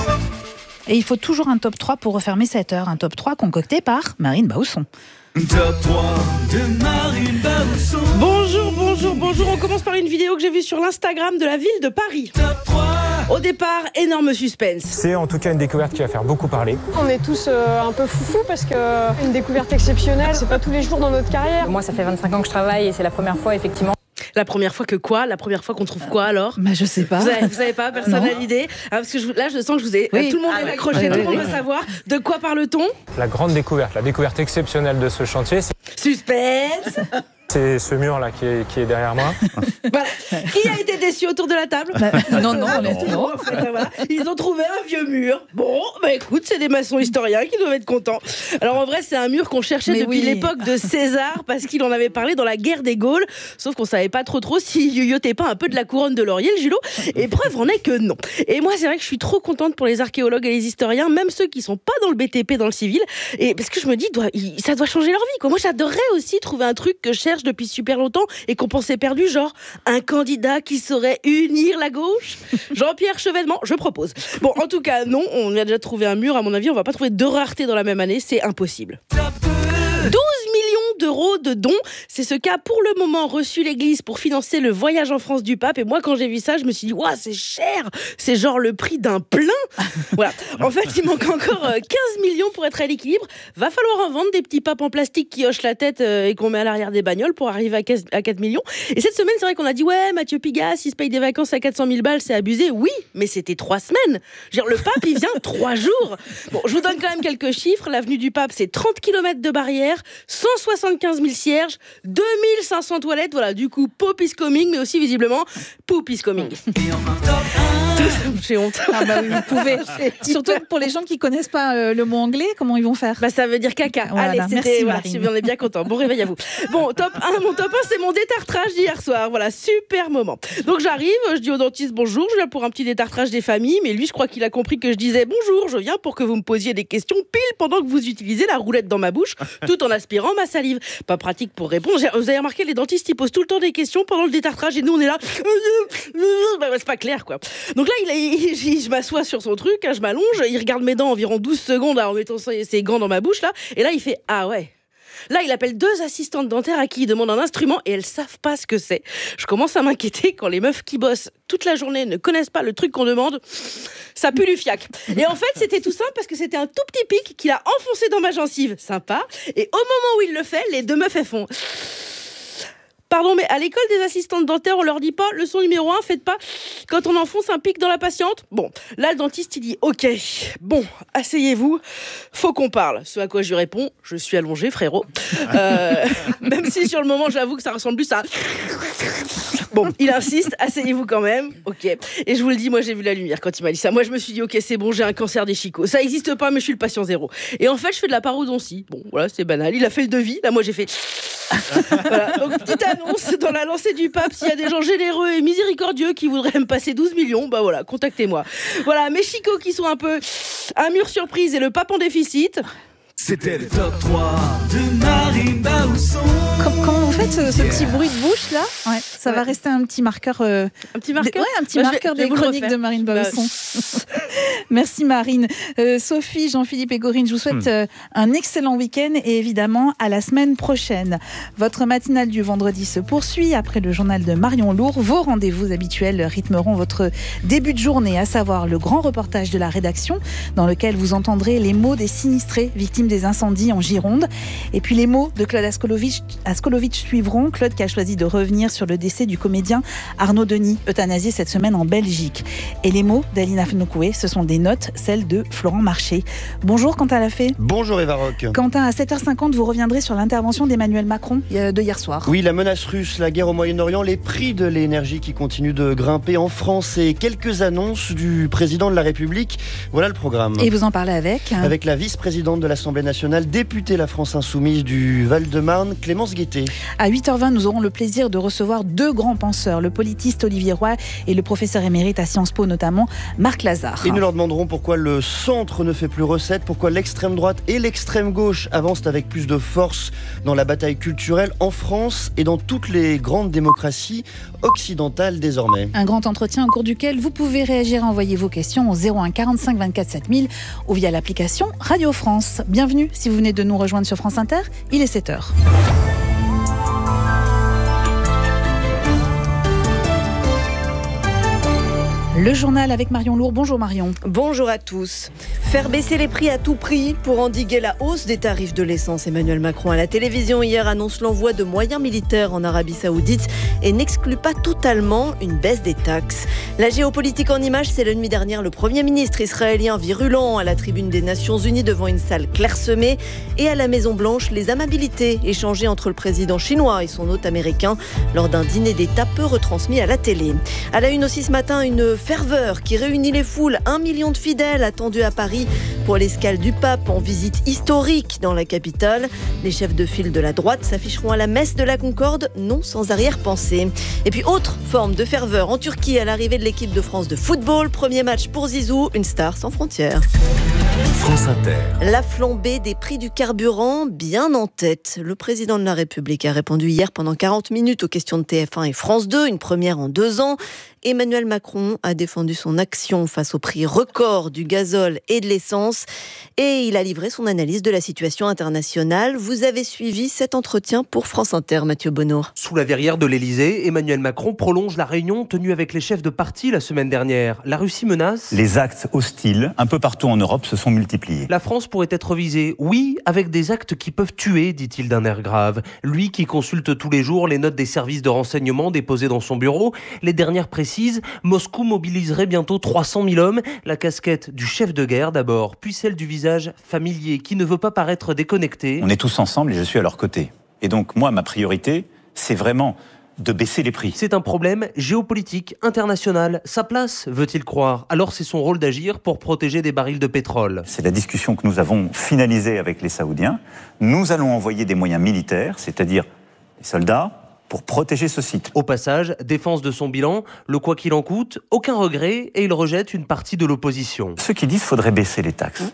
Et il faut toujours un top 3 pour refermer cette heure. Un top 3 concocté par Marine Bausson. Top 3 de Marine Bausson. Bonjour. On commence par une vidéo que j'ai vue sur l'Instagram de la ville de Paris. Top 3. Au départ, énorme suspense. C'est en tout cas une découverte qui va faire beaucoup parler. On est tous un peu foufous parce que une découverte exceptionnelle, c'est pas tous les jours dans notre carrière. Moi, ça fait 25 ans que je travaille et c'est la première fois, effectivement. La première fois que quoi ? La première fois qu'on trouve quoi alors ? Je sais pas. Vous savez pas, personne n'a l'idée. Parce que là, je sens que je vous ai. Oui. Tout le monde est accroché, tout le monde veut savoir. De quoi parle-t-on ? La grande découverte, la découverte exceptionnelle de ce chantier, Suspense. c'est ce mur-là qui est derrière moi. Voilà. Qui a été déçu autour de la table ? Non. En fait, voilà. Ils ont trouvé un vieux mur. Bon, écoute, c'est des maçons historiens qui doivent être contents. Alors en vrai, c'est un mur qu'on cherchait depuis l'époque de César parce qu'il en avait parlé dans la guerre des Gaules. Sauf qu'on savait pas trop s'il yoyotait pas un peu de la couronne de laurier, le Julot. Et preuve en est que non. Et moi, c'est vrai que je suis trop contente pour les archéologues et les historiens, même ceux qui sont pas dans le BTP, dans le civil. Et parce que je me dis, ça doit changer leur vie, quoi. Moi, j'adorerais aussi trouver un truc que je cherche depuis super longtemps et qu'on pensait perdu, genre un candidat qui saurait unir la gauche. Jean-Pierre Chevènement, je propose. Bon, en tout cas, non, on a déjà trouvé un mur, à mon avis, on va pas trouver 2 raretés dans la même année, c'est impossible. 12 millions d'euros de dons, c'est ce qu'a pour le moment reçu l'Église pour financer le voyage en France du pape. Et moi, quand j'ai vu ça, je me suis dit, waouh, c'est cher, c'est genre le prix d'un plein. Voilà. En fait, il manque encore 15 millions pour être à l'équilibre. Va falloir en vendre des petits papes en plastique qui hochent la tête et qu'on met à l'arrière des bagnoles pour arriver à 4 millions. Et cette semaine, c'est vrai qu'on a dit, ouais, Mathieu Pigasse, il se paye des vacances à 400 000 balles, c'est abusé. Oui, mais c'était 3 semaines. Genre, le pape, il vient 3 jours. Bon, je vous donne quand même quelques chiffres. L'avenue du pape, c'est 30 km de barrière, 175 000 cierges, 2500 toilettes. Voilà, du coup, Pope is coming, mais aussi visiblement, Poop is coming. Et enfin, top 1. J'ai honte. Oui, vous pouvez. Surtout pour les gens qui connaissent pas le mot anglais, comment ils vont faire ? Ça veut dire caca. Voilà, allez, merci Marine. On est bien content. Bon réveil à vous. Bon, top 1, mon top 1, c'est mon détartrage d'hier soir. Voilà, super moment. Donc j'arrive, je dis au dentiste bonjour, je viens pour un petit détartrage des familles, mais lui, je crois qu'il a compris que je disais bonjour, je viens pour que vous me posiez des questions pile pendant que vous utilisez la roulette dans ma bouche, tout en aspirant ma salive. Pas pratique pour répondre. Vous avez remarqué, les dentistes, ils posent tout le temps des questions pendant le détartrage et nous, on est là. C'est pas clair, quoi. Donc là, je m'assois sur son truc, je m'allonge, il regarde mes dents environ 12 secondes en mettant ses gants dans ma bouche, là, et là, il fait ah ouais. Là, il appelle 2 assistantes dentaires à qui il demande un instrument et elles savent pas ce que c'est. Je commence à m'inquiéter quand les meufs qui bossent toute la journée ne connaissent pas le truc qu'on demande. Ça pue du fiac. Et en fait, c'était tout simple parce que c'était un tout petit pic qu'il a enfoncé dans ma gencive. Sympa. Et au moment où il le fait, les 2 meufs, elles font... Pardon, mais à l'école des assistantes dentaires, on leur dit pas leçon numéro 1, faites pas quand on enfonce un pic dans la patiente. Bon, là, le dentiste, il dit ok, bon, asseyez-vous, faut qu'on parle. Ce à quoi je lui réponds, je suis allongé, frérot. Même si sur le moment, j'avoue que ça ressemble plus à... Bon, il insiste, asseyez-vous quand même, ok. Et je vous le dis, moi, j'ai vu la lumière quand il m'a dit ça. Moi, je me suis dit, ok, c'est bon, j'ai un cancer des chicots. Ça existe pas, mais je suis le patient zéro. Et en fait, je fais de la parodontie. Bon, voilà, c'est banal. Il a fait le devis. Là, moi, j'ai fait... Voilà. Donc, petite annonce. annonce dans la lancée du pape. S'il y a des gens généreux et miséricordieux qui voudraient me passer 12 millions, bah voilà, contactez-moi. Voilà, mes chicots qui sont un peu un mur surprise et le pape en déficit. C'était le top 3 de Marine Baousson. Comment vous faites ce petit bruit de bouche là? Ouais, ça va rester un petit marqueur. Un petit marqueur. Un petit marqueur des chroniques de Marine Baousson. Merci Marine. Sophie, Jean-Philippe et Corinne, je vous souhaite un excellent week-end et évidemment à la semaine prochaine. Votre matinale du vendredi se poursuit après le journal de Marion Lourd. Vos rendez-vous habituels rythmeront votre début de journée, à savoir le grand reportage de la rédaction dans lequel vous entendrez les mots des sinistrés victimes des incendies en Gironde. Et puis les mots de Claude Askolovitch suivront. Claude qui a choisi de revenir sur le décès du comédien Arnaud Denis, euthanasié cette semaine en Belgique. Et les mots d'Alina Fnokoué, ce sont des notes, celles de Florent Marché. Bonjour Quentin Lafay. Bonjour Eva Rock. Quentin, à 7h50, vous reviendrez sur l'intervention d'Emmanuel Macron de hier soir. Oui, la menace russe, la guerre au Moyen-Orient, les prix de l'énergie qui continuent de grimper en France et quelques annonces du président de la République. Voilà le programme. Et vous en parlez avec la vice-présidente de l'Assemblée nationale, députée La France Insoumise du Val-de-Marne, Clémence Guettet. À 8h20, nous aurons le plaisir de recevoir deux grands penseurs, le politiste Olivier Roy et le professeur émérite à Sciences Po notamment, Marc Lazare. Et nous leur demanderons pourquoi le centre ne fait plus recette, pourquoi l'extrême droite et l'extrême gauche avancent avec plus de force dans la bataille culturelle en France et dans toutes les grandes démocraties occidentales désormais. Un grand entretien au cours duquel vous pouvez réagir et envoyer vos questions au 01 45 24 7000 ou via l'application Radio France. Bienvenue si vous venez de nous rejoindre sur France Inter, il est 7h. Le journal avec Marion Lourd. Bonjour Marion. Bonjour à tous. Faire baisser les prix à tout prix pour endiguer la hausse des tarifs de l'essence. Emmanuel Macron à la télévision hier annonce l'envoi de moyens militaires en Arabie Saoudite et n'exclut pas totalement une baisse des taxes. La géopolitique en images, c'est la nuit dernière le Premier ministre israélien virulent à la tribune des Nations Unies devant une salle clairsemée et à la Maison-Blanche, les amabilités échangées entre le président chinois et son hôte américain lors d'un dîner d'État peu retransmis à la télé. À la une aussi ce matin, une ferveur qui réunit les foules. 1 million de fidèles attendus à Paris pour l'escale du pape en visite historique dans la capitale. Les chefs de file de la droite s'afficheront à la messe de la Concorde, non sans arrière-pensée. Et puis autre forme de ferveur en Turquie à l'arrivée de l'équipe de France de football. Premier match pour Zizou, une star sans frontières. France Inter. La flambée des prix du carburant bien en tête. Le président de la République a répondu hier pendant 40 minutes aux questions de TF1 et France 2, une première en 2 ans. Emmanuel Macron a défendu son action face au prix record du gazole et de l'essence et il a livré son analyse de la situation internationale. Vous avez suivi cet entretien pour France Inter, Mathieu Bonneau. Sous la verrière de l'Elysée, Emmanuel Macron prolonge la réunion tenue avec les chefs de parti la semaine dernière. La Russie menace. Les actes hostiles, un peu partout en Europe, se sont multipliés. La France pourrait être visée, oui, avec des actes qui peuvent tuer, dit-il d'un air grave. Lui qui consulte tous les jours les notes des services de renseignement déposées dans son bureau, les dernières précisent Moscou mobiliserait bientôt 300 000 hommes. La casquette du chef de guerre d'abord, puis celle du visage familier qui ne veut pas paraître déconnecté. On est tous ensemble et je suis à leur côté. Et donc moi, ma priorité, c'est vraiment de baisser les prix. C'est un problème géopolitique, international. Sa place, veut-il croire? Alors c'est son rôle d'agir pour protéger des barils de pétrole. C'est la discussion que nous avons finalisée avec les Saoudiens. Nous allons envoyer des moyens militaires, c'est-à-dire des soldats, pour protéger ce site. Au passage, défense de son bilan, le quoi qu'il en coûte, aucun regret, et il rejette une partie de l'opposition. Ceux qui disent qu'il faudrait baisser les taxes,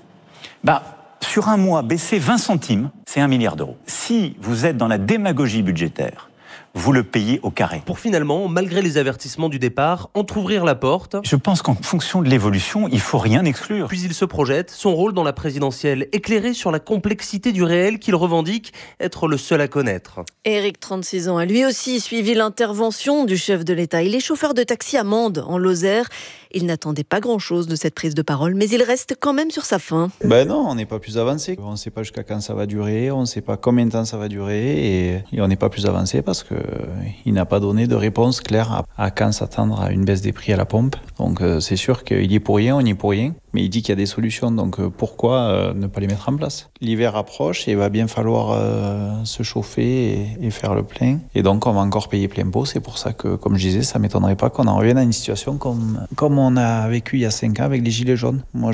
sur un mois, baisser 20 centimes, c'est 1 milliard d'euros. Si vous êtes dans la démagogie budgétaire, vous le payez au carré. Pour finalement, malgré les avertissements du départ, entrouvrir la porte. Je pense qu'en fonction de l'évolution, il faut rien exclure. Puis il se projette, son rôle dans la présidentielle, éclairé sur la complexité du réel qu'il revendique être le seul à connaître. Éric, 36 ans, a lui aussi suivi l'intervention du chef de l'État. Il est chauffeur de taxi à Mende, en Lozère. Il n'attendait pas grand-chose de cette prise de parole, mais il reste quand même sur sa faim. Non, on n'est pas plus avancé. On ne sait pas jusqu'à quand ça va durer, on ne sait pas combien de temps ça va durer, et on n'est pas plus avancé parce qu'il n'a pas donné de réponse claire à quand s'attendre à une baisse des prix à la pompe. Donc c'est sûr qu'il y est pour rien, on y est pour rien. Mais il dit qu'il y a des solutions, donc pourquoi ne pas les mettre en place? L'hiver approche et il va bien falloir se chauffer et faire le plein. Et donc on va encore payer plein pot. C'est pour ça que, comme je disais, ça ne m'étonnerait pas qu'on en revienne à une situation comme on a vécu il y a 5 ans avec les gilets jaunes. Moi,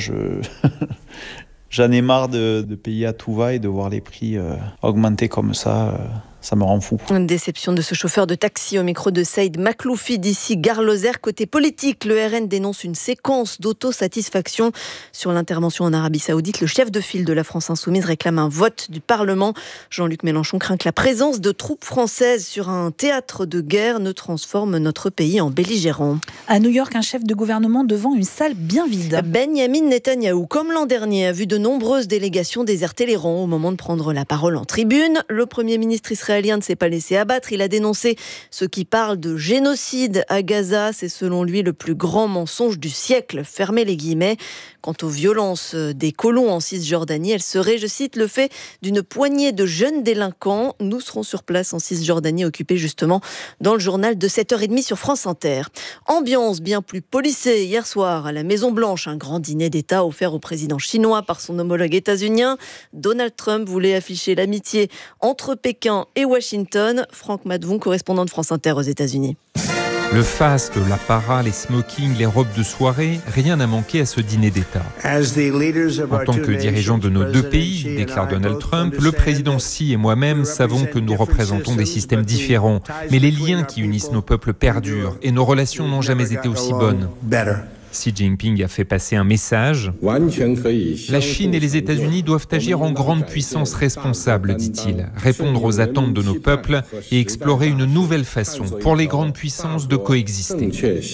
j'en ai marre de payer à tout va et de voir les prix augmenter comme ça ça me rend fou. Une déception de ce chauffeur de taxi au micro de Saïd Makloufi d'ici Gare Lozère. Côté politique, le RN dénonce une séquence d'autosatisfaction sur l'intervention en Arabie Saoudite. Le chef de file de la France Insoumise réclame un vote du Parlement. Jean-Luc Mélenchon craint que la présence de troupes françaises sur un théâtre de guerre ne transforme notre pays en belligérant. À New York, un chef de gouvernement devant une salle bien vide. Benyamin Netanyahou, comme l'an dernier, a vu de nombreuses délégations déserter les rangs au moment de prendre la parole en tribune. Le Premier ministre israélien ne s'est pas laissé abattre. Il a dénoncé ceux qui parlent de génocide à Gaza. C'est selon lui le plus grand mensonge du siècle. Fermez les guillemets. Quant aux violences des colons en Cisjordanie, elles seraient, je cite, le fait d'une poignée de jeunes délinquants. Nous serons sur place en Cisjordanie, occupés justement dans le journal de 7h30 sur France Inter. Ambiance bien plus policée hier soir à la Maison-Blanche. Un grand dîner d'État offert au président chinois par son homologue états-unien. Donald Trump voulait afficher l'amitié entre Pékin et Washington. Franck Madvon, correspondant de France Inter aux États-Unis. Le faste, l'apparat, les smokings, les robes de soirée, rien n'a manqué à ce dîner d'État. En tant que dirigeant de nos deux pays, déclare Donald Trump, le président Xi et moi-même savons que nous représentons des systèmes différents, mais les liens qui unissent nos peuples perdurent et nos relations n'ont jamais été aussi bonnes. Xi Jinping a fait passer un message. La Chine et les États-Unis doivent agir en grande puissance responsable, dit-il, répondre aux attentes de nos peuples et explorer une nouvelle façon pour les grandes puissances de coexister.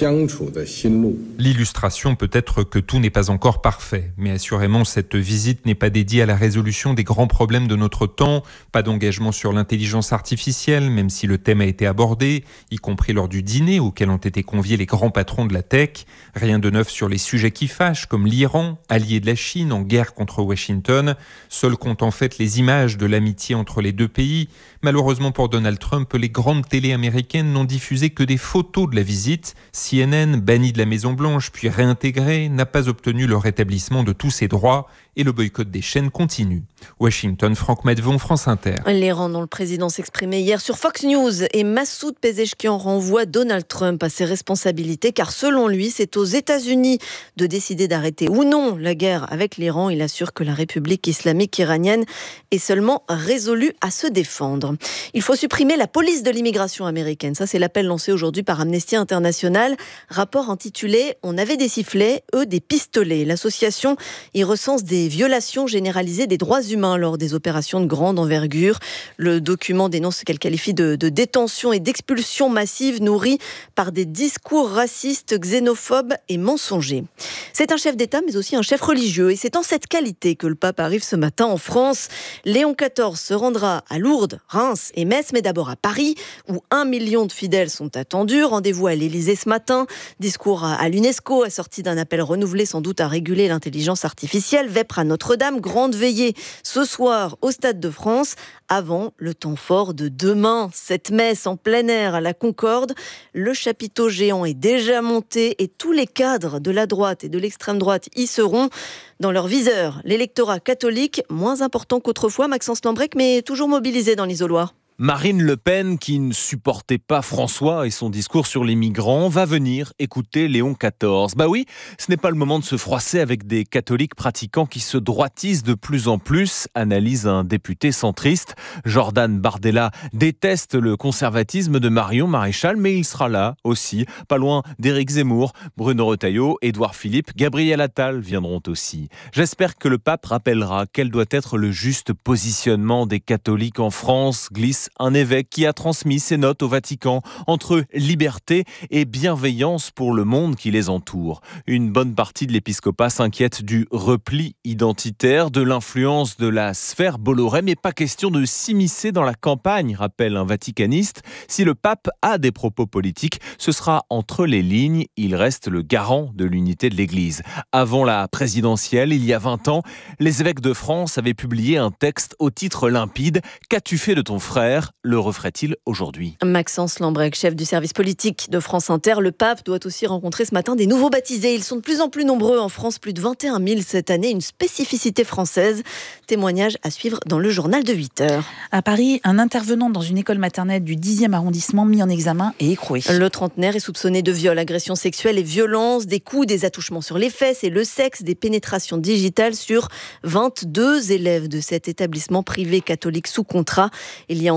L'illustration peut être que tout n'est pas encore parfait, mais assurément cette visite n'est pas dédiée à la résolution des grands problèmes de notre temps, pas d'engagement sur l'intelligence artificielle, même si le thème a été abordé, y compris lors du dîner auquel ont été conviés les grands patrons de la tech, rien de neuf sur les sujets qui fâchent, comme l'Iran, allié de la Chine en guerre contre Washington. Seules comptent en fait les images de l'amitié entre les deux pays. Malheureusement pour Donald Trump, les grandes télés américaines n'ont diffusé que des photos de la visite. CNN, banni de la Maison-Blanche puis réintégré, n'a pas obtenu le rétablissement de tous ses droits et le boycott des chaînes continue. Washington, Franck Madvon, France Inter. L'Iran dont le président s'exprimait hier sur Fox News et Massoud Pezeshkian renvoie Donald Trump à ses responsabilités car selon lui, c'est aux États-Unis de décider d'arrêter ou non la guerre avec l'Iran. Il assure que la République islamique iranienne est seulement résolue à se défendre. Il faut supprimer la police de l'immigration américaine. Ça, c'est l'appel lancé aujourd'hui par Amnesty International. Rapport intitulé « On avait des sifflets, eux des pistolets ». L'association y recense des violations généralisées des droits humains lors des opérations de grande envergure. Le document dénonce ce qu'elle qualifie de détention et d'expulsion massive nourrie par des discours racistes, xénophobes et mensongers. C'est un chef d'État, mais aussi un chef religieux. Et c'est en cette qualité que le pape arrive ce matin en France. Léon XIV se rendra à Lourdes, Reims et Metz, mais d'abord à Paris, où 1 million de fidèles sont attendus. Rendez-vous à l'Élysée ce matin. Discours à l'UNESCO, assorti d'un appel renouvelé sans doute à réguler l'intelligence artificielle. Vêpres à Notre-Dame, grande veillée ce soir au Stade de France, avant le temps fort de demain. Cette messe en plein air à la Concorde. Le chapiteau géant est déjà monté et tous les cadres de la droite et de l'extrême droite y seront. Dans leur viseur, l'électorat catholique, moins important qu'autrefois, Maxence Lambrec, mais toujours mobilisé dans l'isoloir. Marine Le Pen, qui ne supportait pas François et son discours sur les migrants, va venir écouter Léon XIV. Bah oui, ce n'est pas le moment de se froisser avec des catholiques pratiquants qui se droitisent de plus en plus, analyse un député centriste. Jordan Bardella déteste le conservatisme de Marion Maréchal, mais il sera là aussi, pas loin d'Éric Zemmour, Bruno Retailleau, Édouard Philippe, Gabriel Attal viendront aussi. J'espère que le pape rappellera quel doit être le juste positionnement des catholiques en France, glisse un évêque qui a transmis ses notes au Vatican entre liberté et bienveillance pour le monde qui les entoure. Une bonne partie de l'épiscopat s'inquiète du repli identitaire, de l'influence de la sphère Bolloré, mais pas question de s'immiscer dans la campagne, rappelle un vaticaniste. Si le pape a des propos politiques, ce sera entre les lignes. Il reste le garant de l'unité de l'Église. Avant la présidentielle, il y a 20 ans, les évêques de France avaient publié un texte au titre limpide « Qu'as-tu fait de ton frère ?» Le referait-il aujourd'hui ? Maxence Lambrec, chef du service politique de France Inter. Le pape doit aussi rencontrer ce matin des nouveaux baptisés. Ils sont de plus en plus nombreux en France, plus de 21 000 cette année. Une spécificité française. Témoignage à suivre dans le journal de 8h. À Paris, un intervenant dans une école maternelle du 10e arrondissement mis en examen et écroué. Le trentenaire est soupçonné de viol, agression sexuelle et violence, des coups, des attouchements sur les fesses et le sexe, des pénétrations digitales sur 22 élèves de cet établissement privé catholique sous contrat. Il y a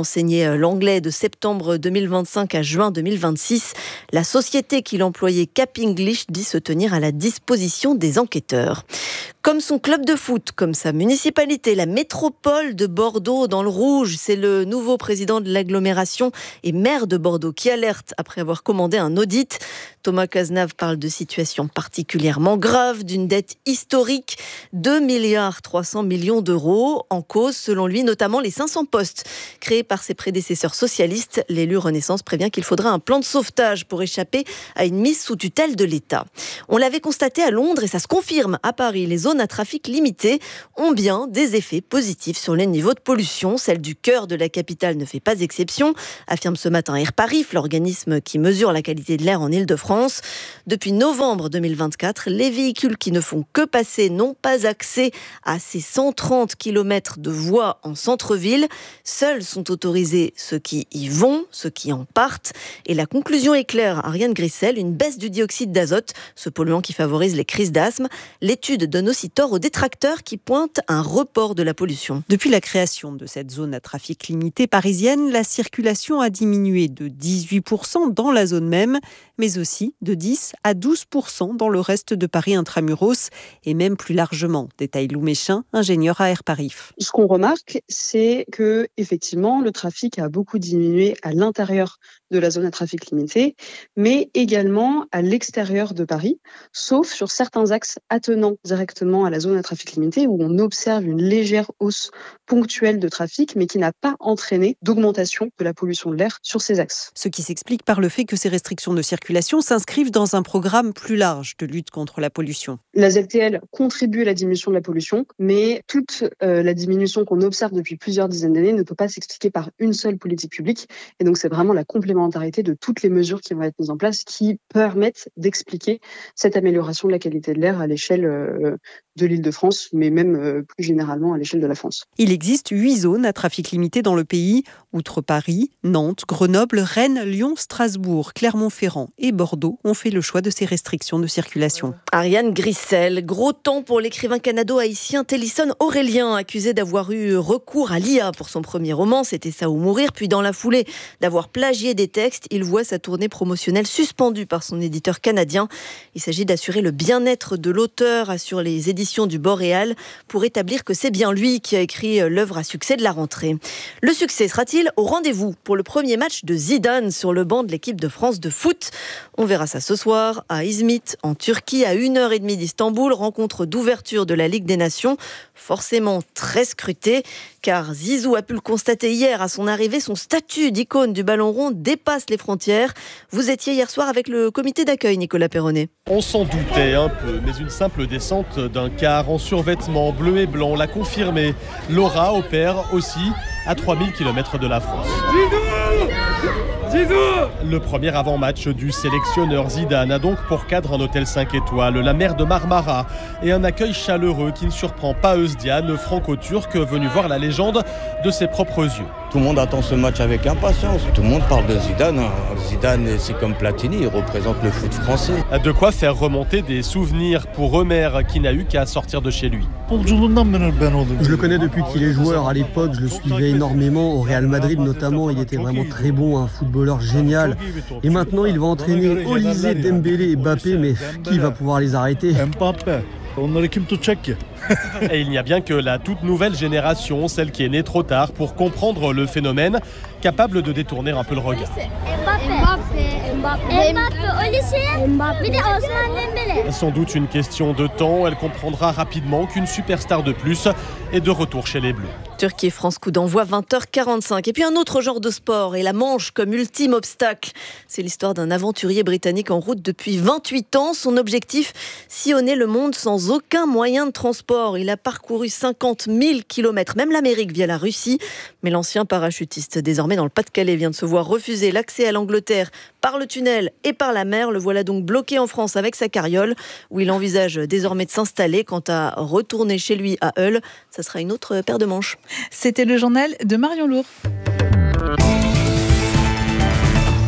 enseigner l'anglais de septembre 2025 à juin 2026. La société qui l'employait Cap English dit se tenir à la disposition des enquêteurs. Comme son club de foot, comme sa municipalité, la métropole de Bordeaux dans le rouge. C'est le nouveau président de l'agglomération et maire de Bordeaux qui alerte après avoir commandé un audit. Thomas Cazenave parle de situation particulièrement grave, d'une dette historique, 2,3 milliards d'euros. En cause, selon lui, notamment les 500 postes créés par ses prédécesseurs socialistes. L'élu Renaissance prévient qu'il faudra un plan de sauvetage pour échapper à une mise sous tutelle de l'État. On l'avait constaté à Londres et ça se confirme à Paris. Les zones à trafic limité ont bien des effets positifs sur les niveaux de pollution. Celle du cœur de la capitale ne fait pas exception, affirme ce matin Airparif, l'organisme qui mesure la qualité de l'air en Île-de-France. Depuis novembre 2024, les véhicules qui ne font que passer n'ont pas accès à ces 130 km de voies en centre-ville. Seuls sont autorisés ceux qui y vont, ceux qui en partent. Et la conclusion est claire, Ariane Grissel, une baisse du dioxyde d'azote, ce polluant qui favorise les crises d'asthme. L'étude donne aussi tort aux détracteurs qui pointent un report de la pollution. Depuis la création de cette zone à trafic limité parisienne, la circulation a diminué de 18% dans la zone même, mais aussi de 10 à 12% dans le reste de Paris intramuros et même plus largement. Détaille Lou Méchin, ingénieur à Airparif. Ce qu'on remarque, c'est que effectivement, le trafic a beaucoup diminué à l'intérieur de la zone à trafic limité, mais également à l'extérieur de Paris, sauf sur certains axes attenant directement à la zone à trafic limité où on observe une légère hausse ponctuelle de trafic, mais qui n'a pas entraîné d'augmentation de la pollution de l'air sur ces axes. Ce qui s'explique par le fait que ces restrictions de circulation s'inscrivent dans un programme plus large de lutte contre la pollution. La ZTL contribue à la diminution de la pollution, mais toute la diminution qu'on observe depuis plusieurs dizaines d'années ne peut pas s'expliquer par une seule politique publique. Et donc c'est vraiment la complémentarité de toutes les mesures qui vont être mises en place qui permettent d'expliquer cette amélioration de la qualité de l'air à l'échelle de l'Île-de-France, mais même plus généralement à l'échelle de la France. Il existe 8 zones à trafic limité dans le pays, outre Paris, Nantes, Grenoble, Rennes, Lyon, Strasbourg, Clermont-Ferrand et Bordeaux ont fait le choix de ces restrictions de circulation. Ariane Grissel, gros temps pour l'écrivain canado-haïtien Télisson Aurélien, accusé d'avoir eu recours à l'IA pour son premier roman, C'était ça ou mourir, puis dans la foulée d'avoir plagié des textes, il voit sa tournée promotionnelle suspendue par son éditeur canadien. Il s'agit d'assurer le bien-être de l'auteur, assure les éditions du Boréal, pour établir que c'est bien lui qui a écrit l'œuvre à succès de la rentrée. Le succès sera-t-il au rendez-vous pour le premier match de Zidane sur le banc de l'équipe de France de foot? On verra ça ce soir à Izmit, en Turquie, à 1h30 d'Istanbul, rencontre d'ouverture de la Ligue des Nations, forcément très scrutée, car Zizou a pu le constater hier à son arrivée, son statut d'icône du ballon rond dépasse les frontières. Vous étiez hier soir avec le comité d'accueil, Nicolas Perronnet. On s'en doutait un peu, mais une simple descente d'un car en survêtement bleu et blanc l'a confirmé. Laura opère aussi à 3000 km de la France. Zizou ! Le premier avant-match du sélectionneur Zidane a donc pour cadre un hôtel 5 étoiles, la mer de Marmara et un accueil chaleureux qui ne surprend pas Özcan, le franco-turc venu voir la légende de ses propres yeux. Tout le monde attend ce match avec impatience. Tout le monde parle de Zidane. Zidane, c'est comme Platini, il représente le foot français. De quoi faire remonter des souvenirs pour Ömer qui n'a eu qu'à sortir de chez lui. Je le connais depuis qu'il est joueur. À l'époque, je le suivais énormément. Au Real Madrid notamment, il était vraiment très bon, un footballeur génial. Et maintenant, il va entraîner Olise, Dembélé et Mbappé, mais qui va pouvoir les arrêter? Et il n'y a bien que la toute nouvelle génération, celle qui est née trop tard pour comprendre le phénomène, capable de détourner un peu le regard. Sans doute une question de temps, elle comprendra rapidement qu'une superstar de plus est de retour chez les Bleus. Turquie et France, coup d'envoi 20h45. Et puis un autre genre de sport, et la Manche comme ultime obstacle. C'est l'histoire d'un aventurier britannique en route depuis 28 ans. Son objectif, sillonner le monde sans aucun moyen de transport. Il a parcouru 50 000 km, même l'Amérique via la Russie. Mais l'ancien parachutiste, désormais dans le Pas-de-Calais, vient de se voir refuser l'accès à l'Angleterre par le tunnel et par la mer. Le voilà donc bloqué en France avec sa carriole, où il envisage désormais de s'installer. Quant à retourner chez lui à Hull, ça sera une autre paire de manches. C'était le journal de Marion Lourd.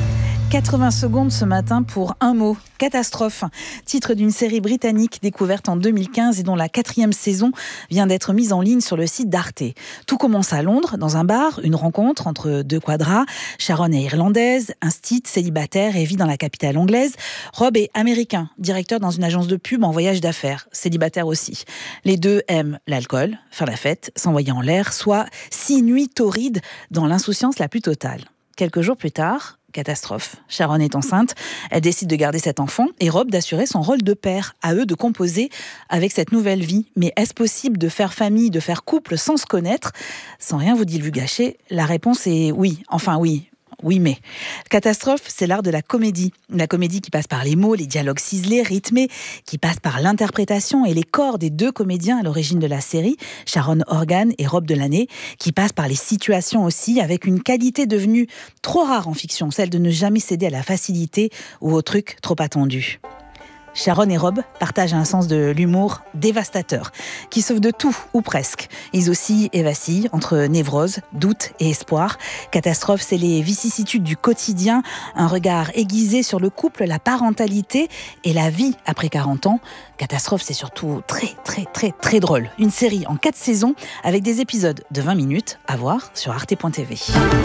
80 secondes ce matin pour un mot, catastrophe. Titre d'une série britannique découverte en 2015 et dont la 4e saison vient d'être mise en ligne sur le site d'Arte. Tout commence à Londres, dans un bar, une rencontre entre deux quadras. Sharon est irlandaise, instite, célibataire et vit dans la capitale anglaise. Rob est américain, directeur dans une agence de pub en voyage d'affaires, célibataire aussi. Les deux aiment l'alcool, faire la fête, s'envoyer en l'air, soit 6 nuits torrides dans l'insouciance la plus totale. Quelques jours plus tard, catastrophe. Sharon est enceinte, elle décide de garder cet enfant et Rob d'assurer son rôle de père. À eux de composer avec cette nouvelle vie. Mais est-ce possible de faire famille, de faire couple sans se connaître ? Sans rien vous divulgacher, la réponse est oui. Enfin oui. Oui, mais catastrophe, c'est l'art de la comédie. La comédie qui passe par les mots, les dialogues ciselés, rythmés, qui passe par l'interprétation et les corps des deux comédiens à l'origine de la série, Sharon Horgan et Rob Delaney, qui passe par les situations aussi, avec une qualité devenue trop rare en fiction, celle de ne jamais céder à la facilité ou au truc trop attendu. Sharon et Rob partagent un sens de l'humour dévastateur, qui sauve de tout, ou presque. Ils oscillent et vacillent entre névrose, doute et espoir. Catastrophe, c'est les vicissitudes du quotidien, un regard aiguisé sur le couple, la parentalité et la vie après 40 ans. Catastrophe, c'est surtout très drôle. Une série en 4 saisons avec des épisodes de 20 minutes à voir sur arte.tv.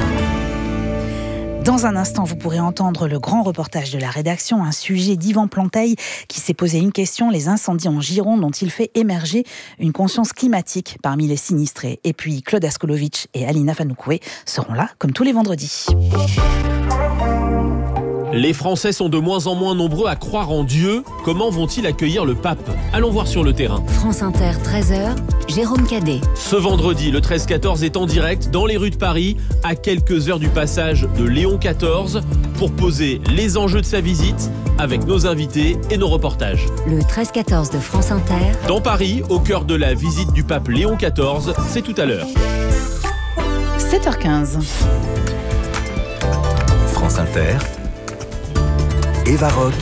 Dans un instant, vous pourrez entendre le grand reportage de la rédaction, un sujet d'Yvan Planteil qui s'est posé une question, les incendies en Gironde dont il fait émerger une conscience climatique parmi les sinistrés. Et puis Claude Askolovitch et Alina Fanoukoué seront là comme tous les vendredis. Les Français sont de moins en moins nombreux à croire en Dieu. Comment vont-ils accueillir le pape ? Allons voir sur le terrain. France Inter, 13h, Jérôme Cadet. Ce vendredi, le 13-14 est en direct dans les rues de Paris, à quelques heures du passage de Léon XIV, pour poser les enjeux de sa visite avec nos invités et nos reportages. Le 13-14 de France Inter. Dans Paris, au cœur de la visite du pape Léon XIV, c'est tout à l'heure. 7h15. France Inter. Eva Rock,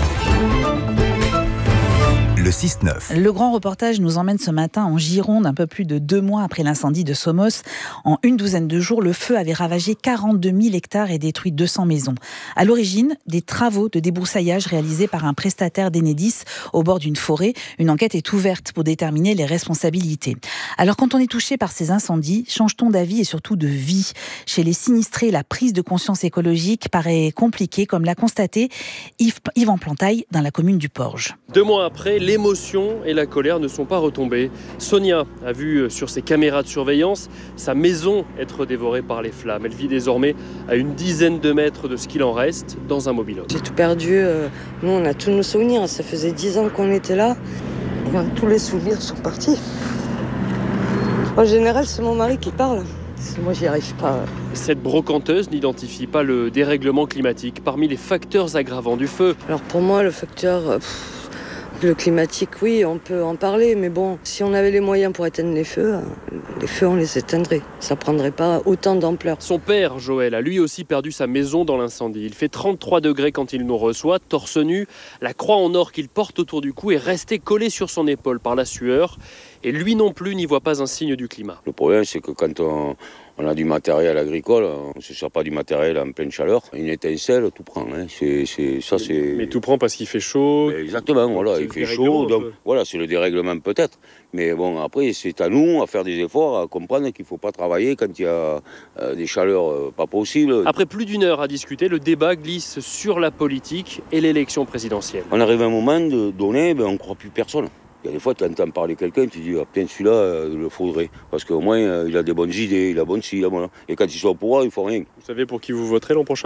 le 6-9. Le grand reportage nous emmène ce matin en Gironde, un peu plus de 2 mois après l'incendie de Somos. En une douzaine de jours, le feu avait ravagé 42 000 hectares et détruit 200 maisons. À l'origine, des travaux de débroussaillage réalisés par un prestataire d'Enedis au bord d'une forêt. Une enquête est ouverte pour déterminer les responsabilités. Alors quand on est touché par ces incendies, change-t-on d'avis et surtout de vie ? Chez les sinistrés, la prise de conscience écologique paraît compliquée, comme l'a constaté Yvan Planteil dans la commune du Porge. 2 mois après, l'émotion et la colère ne sont pas retombées. Sonia a vu sur ses caméras de surveillance sa maison être dévorée par les flammes. Elle vit désormais à une dizaine de mètres de ce qu'il en reste dans un mobil-home. J'ai tout perdu. Nous, on a tous nos souvenirs. Ça faisait 10 ans qu'on était là. Tous les souvenirs sont partis. En général, c'est mon mari qui parle. Moi, j'y arrive pas. Cette brocanteuse n'identifie pas le dérèglement climatique parmi les facteurs aggravants du feu. Alors pour moi, le facteur... Le climatique, oui, on peut en parler, mais bon, si on avait les moyens pour éteindre les feux, on les éteindrait. Ça prendrait pas autant d'ampleur. Son père, Joël, a lui aussi perdu sa maison dans l'incendie. Il fait 33 degrés quand il nous reçoit, torse nu. La croix en or qu'il porte autour du cou est restée collée sur son épaule par la sueur. Et lui non plus n'y voit pas un signe du climat. Le problème, c'est que quand on a du matériel agricole, on ne se sert pas du matériel en pleine chaleur. Une étincelle, tout prend. Hein. Mais tout prend parce qu'il fait chaud. Mais exactement, voilà, il fait chaud. Donc, voilà, c'est le dérèglement peut-être. Mais bon, après, c'est à nous à faire des efforts, à comprendre qu'il ne faut pas travailler quand il y a des chaleurs pas possibles. Après plus d'1 heure à discuter, le débat glisse sur la politique et l'élection présidentielle. On arrive à un moment de donner, on ne croit plus personne. Il y a des fois, tu entends parler quelqu'un, tu dis, putain, celui-là, il le faudrait. Parce qu'au moins, il a des bonnes idées, il a bonne ci, voilà. Et quand il soit au pouvoir, il ne faut rien. Vous savez pour qui vous voterez l'an prochain ?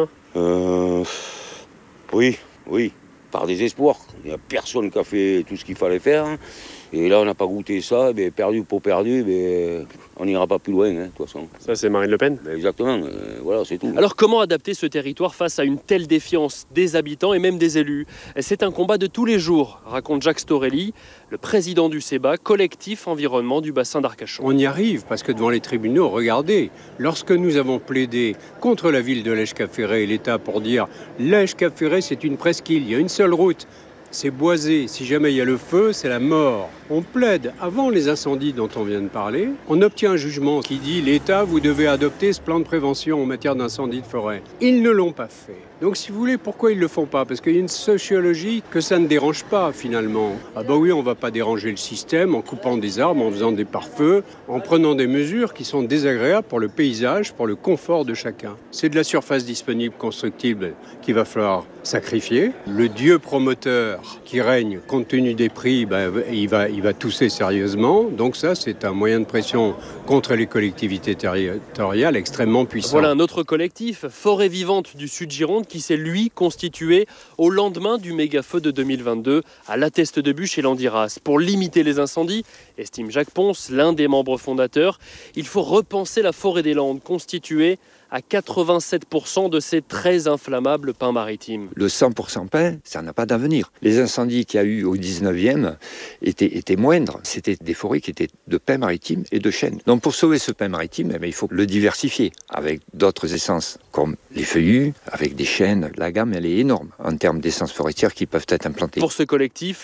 Oui, par désespoir. Il n'y a personne qui a fait tout ce qu'il fallait faire. Et là, on n'a pas goûté ça, perdu pour perdu, on n'ira pas plus loin, de toute façon. Ça, c'est Marine Le Pen ? Exactement, voilà, c'est tout. Alors, comment adapter ce territoire face à une telle défiance des habitants et même des élus ? C'est un combat de tous les jours, raconte Jacques Storelli, le président du CEBA, collectif environnement du bassin d'Arcachon. On y arrive parce que devant les tribunaux, regardez, lorsque nous avons plaidé contre la ville de Lèche-Cap-Ferré et l'État pour dire Lèche-Cap-Ferré, c'est une presqu'île, il y a une seule route. C'est boisé. Si jamais il y a le feu, c'est la mort. On plaide avant les incendies dont on vient de parler. On obtient un jugement qui dit l'État, vous devez adopter ce plan de prévention en matière d'incendie de forêt. Ils ne l'ont pas fait. Donc si vous voulez, pourquoi ils ne le font pas ? Parce qu'il y a une sociologie que ça ne dérange pas finalement. Ah bah oui, on ne va pas déranger le système en coupant des arbres, en faisant des pare-feux, en prenant des mesures qui sont désagréables pour le paysage, pour le confort de chacun. C'est de la surface disponible constructible qu'il va falloir sacrifier. Le dieu promoteur qui règne compte tenu des prix, il va tousser sérieusement. Donc ça, c'est un moyen de pression contre les collectivités territoriales extrêmement puissant. Voilà un autre collectif, Forêt Vivante du Sud-Gironde, qui s'est lui constitué au lendemain du méga-feu de 2022 à La Teste-de-Buch et Landiras. Pour limiter les incendies, estime Jacques Ponce, l'un des membres fondateurs, il faut repenser la forêt des Landes, constituée à 87% de ces très inflammables pins maritimes. Le 100% pin, ça n'a pas d'avenir. Les incendies qu'il y a eu au 19e étaient moindres. C'était des forêts qui étaient de pins maritimes et de chênes. Donc pour sauver ce pin maritime, il faut le diversifier avec d'autres essences, comme les feuillus, avec des chênes. La gamme, elle est énorme en termes d'essences forestières qui peuvent être implantées. Pour ce collectif,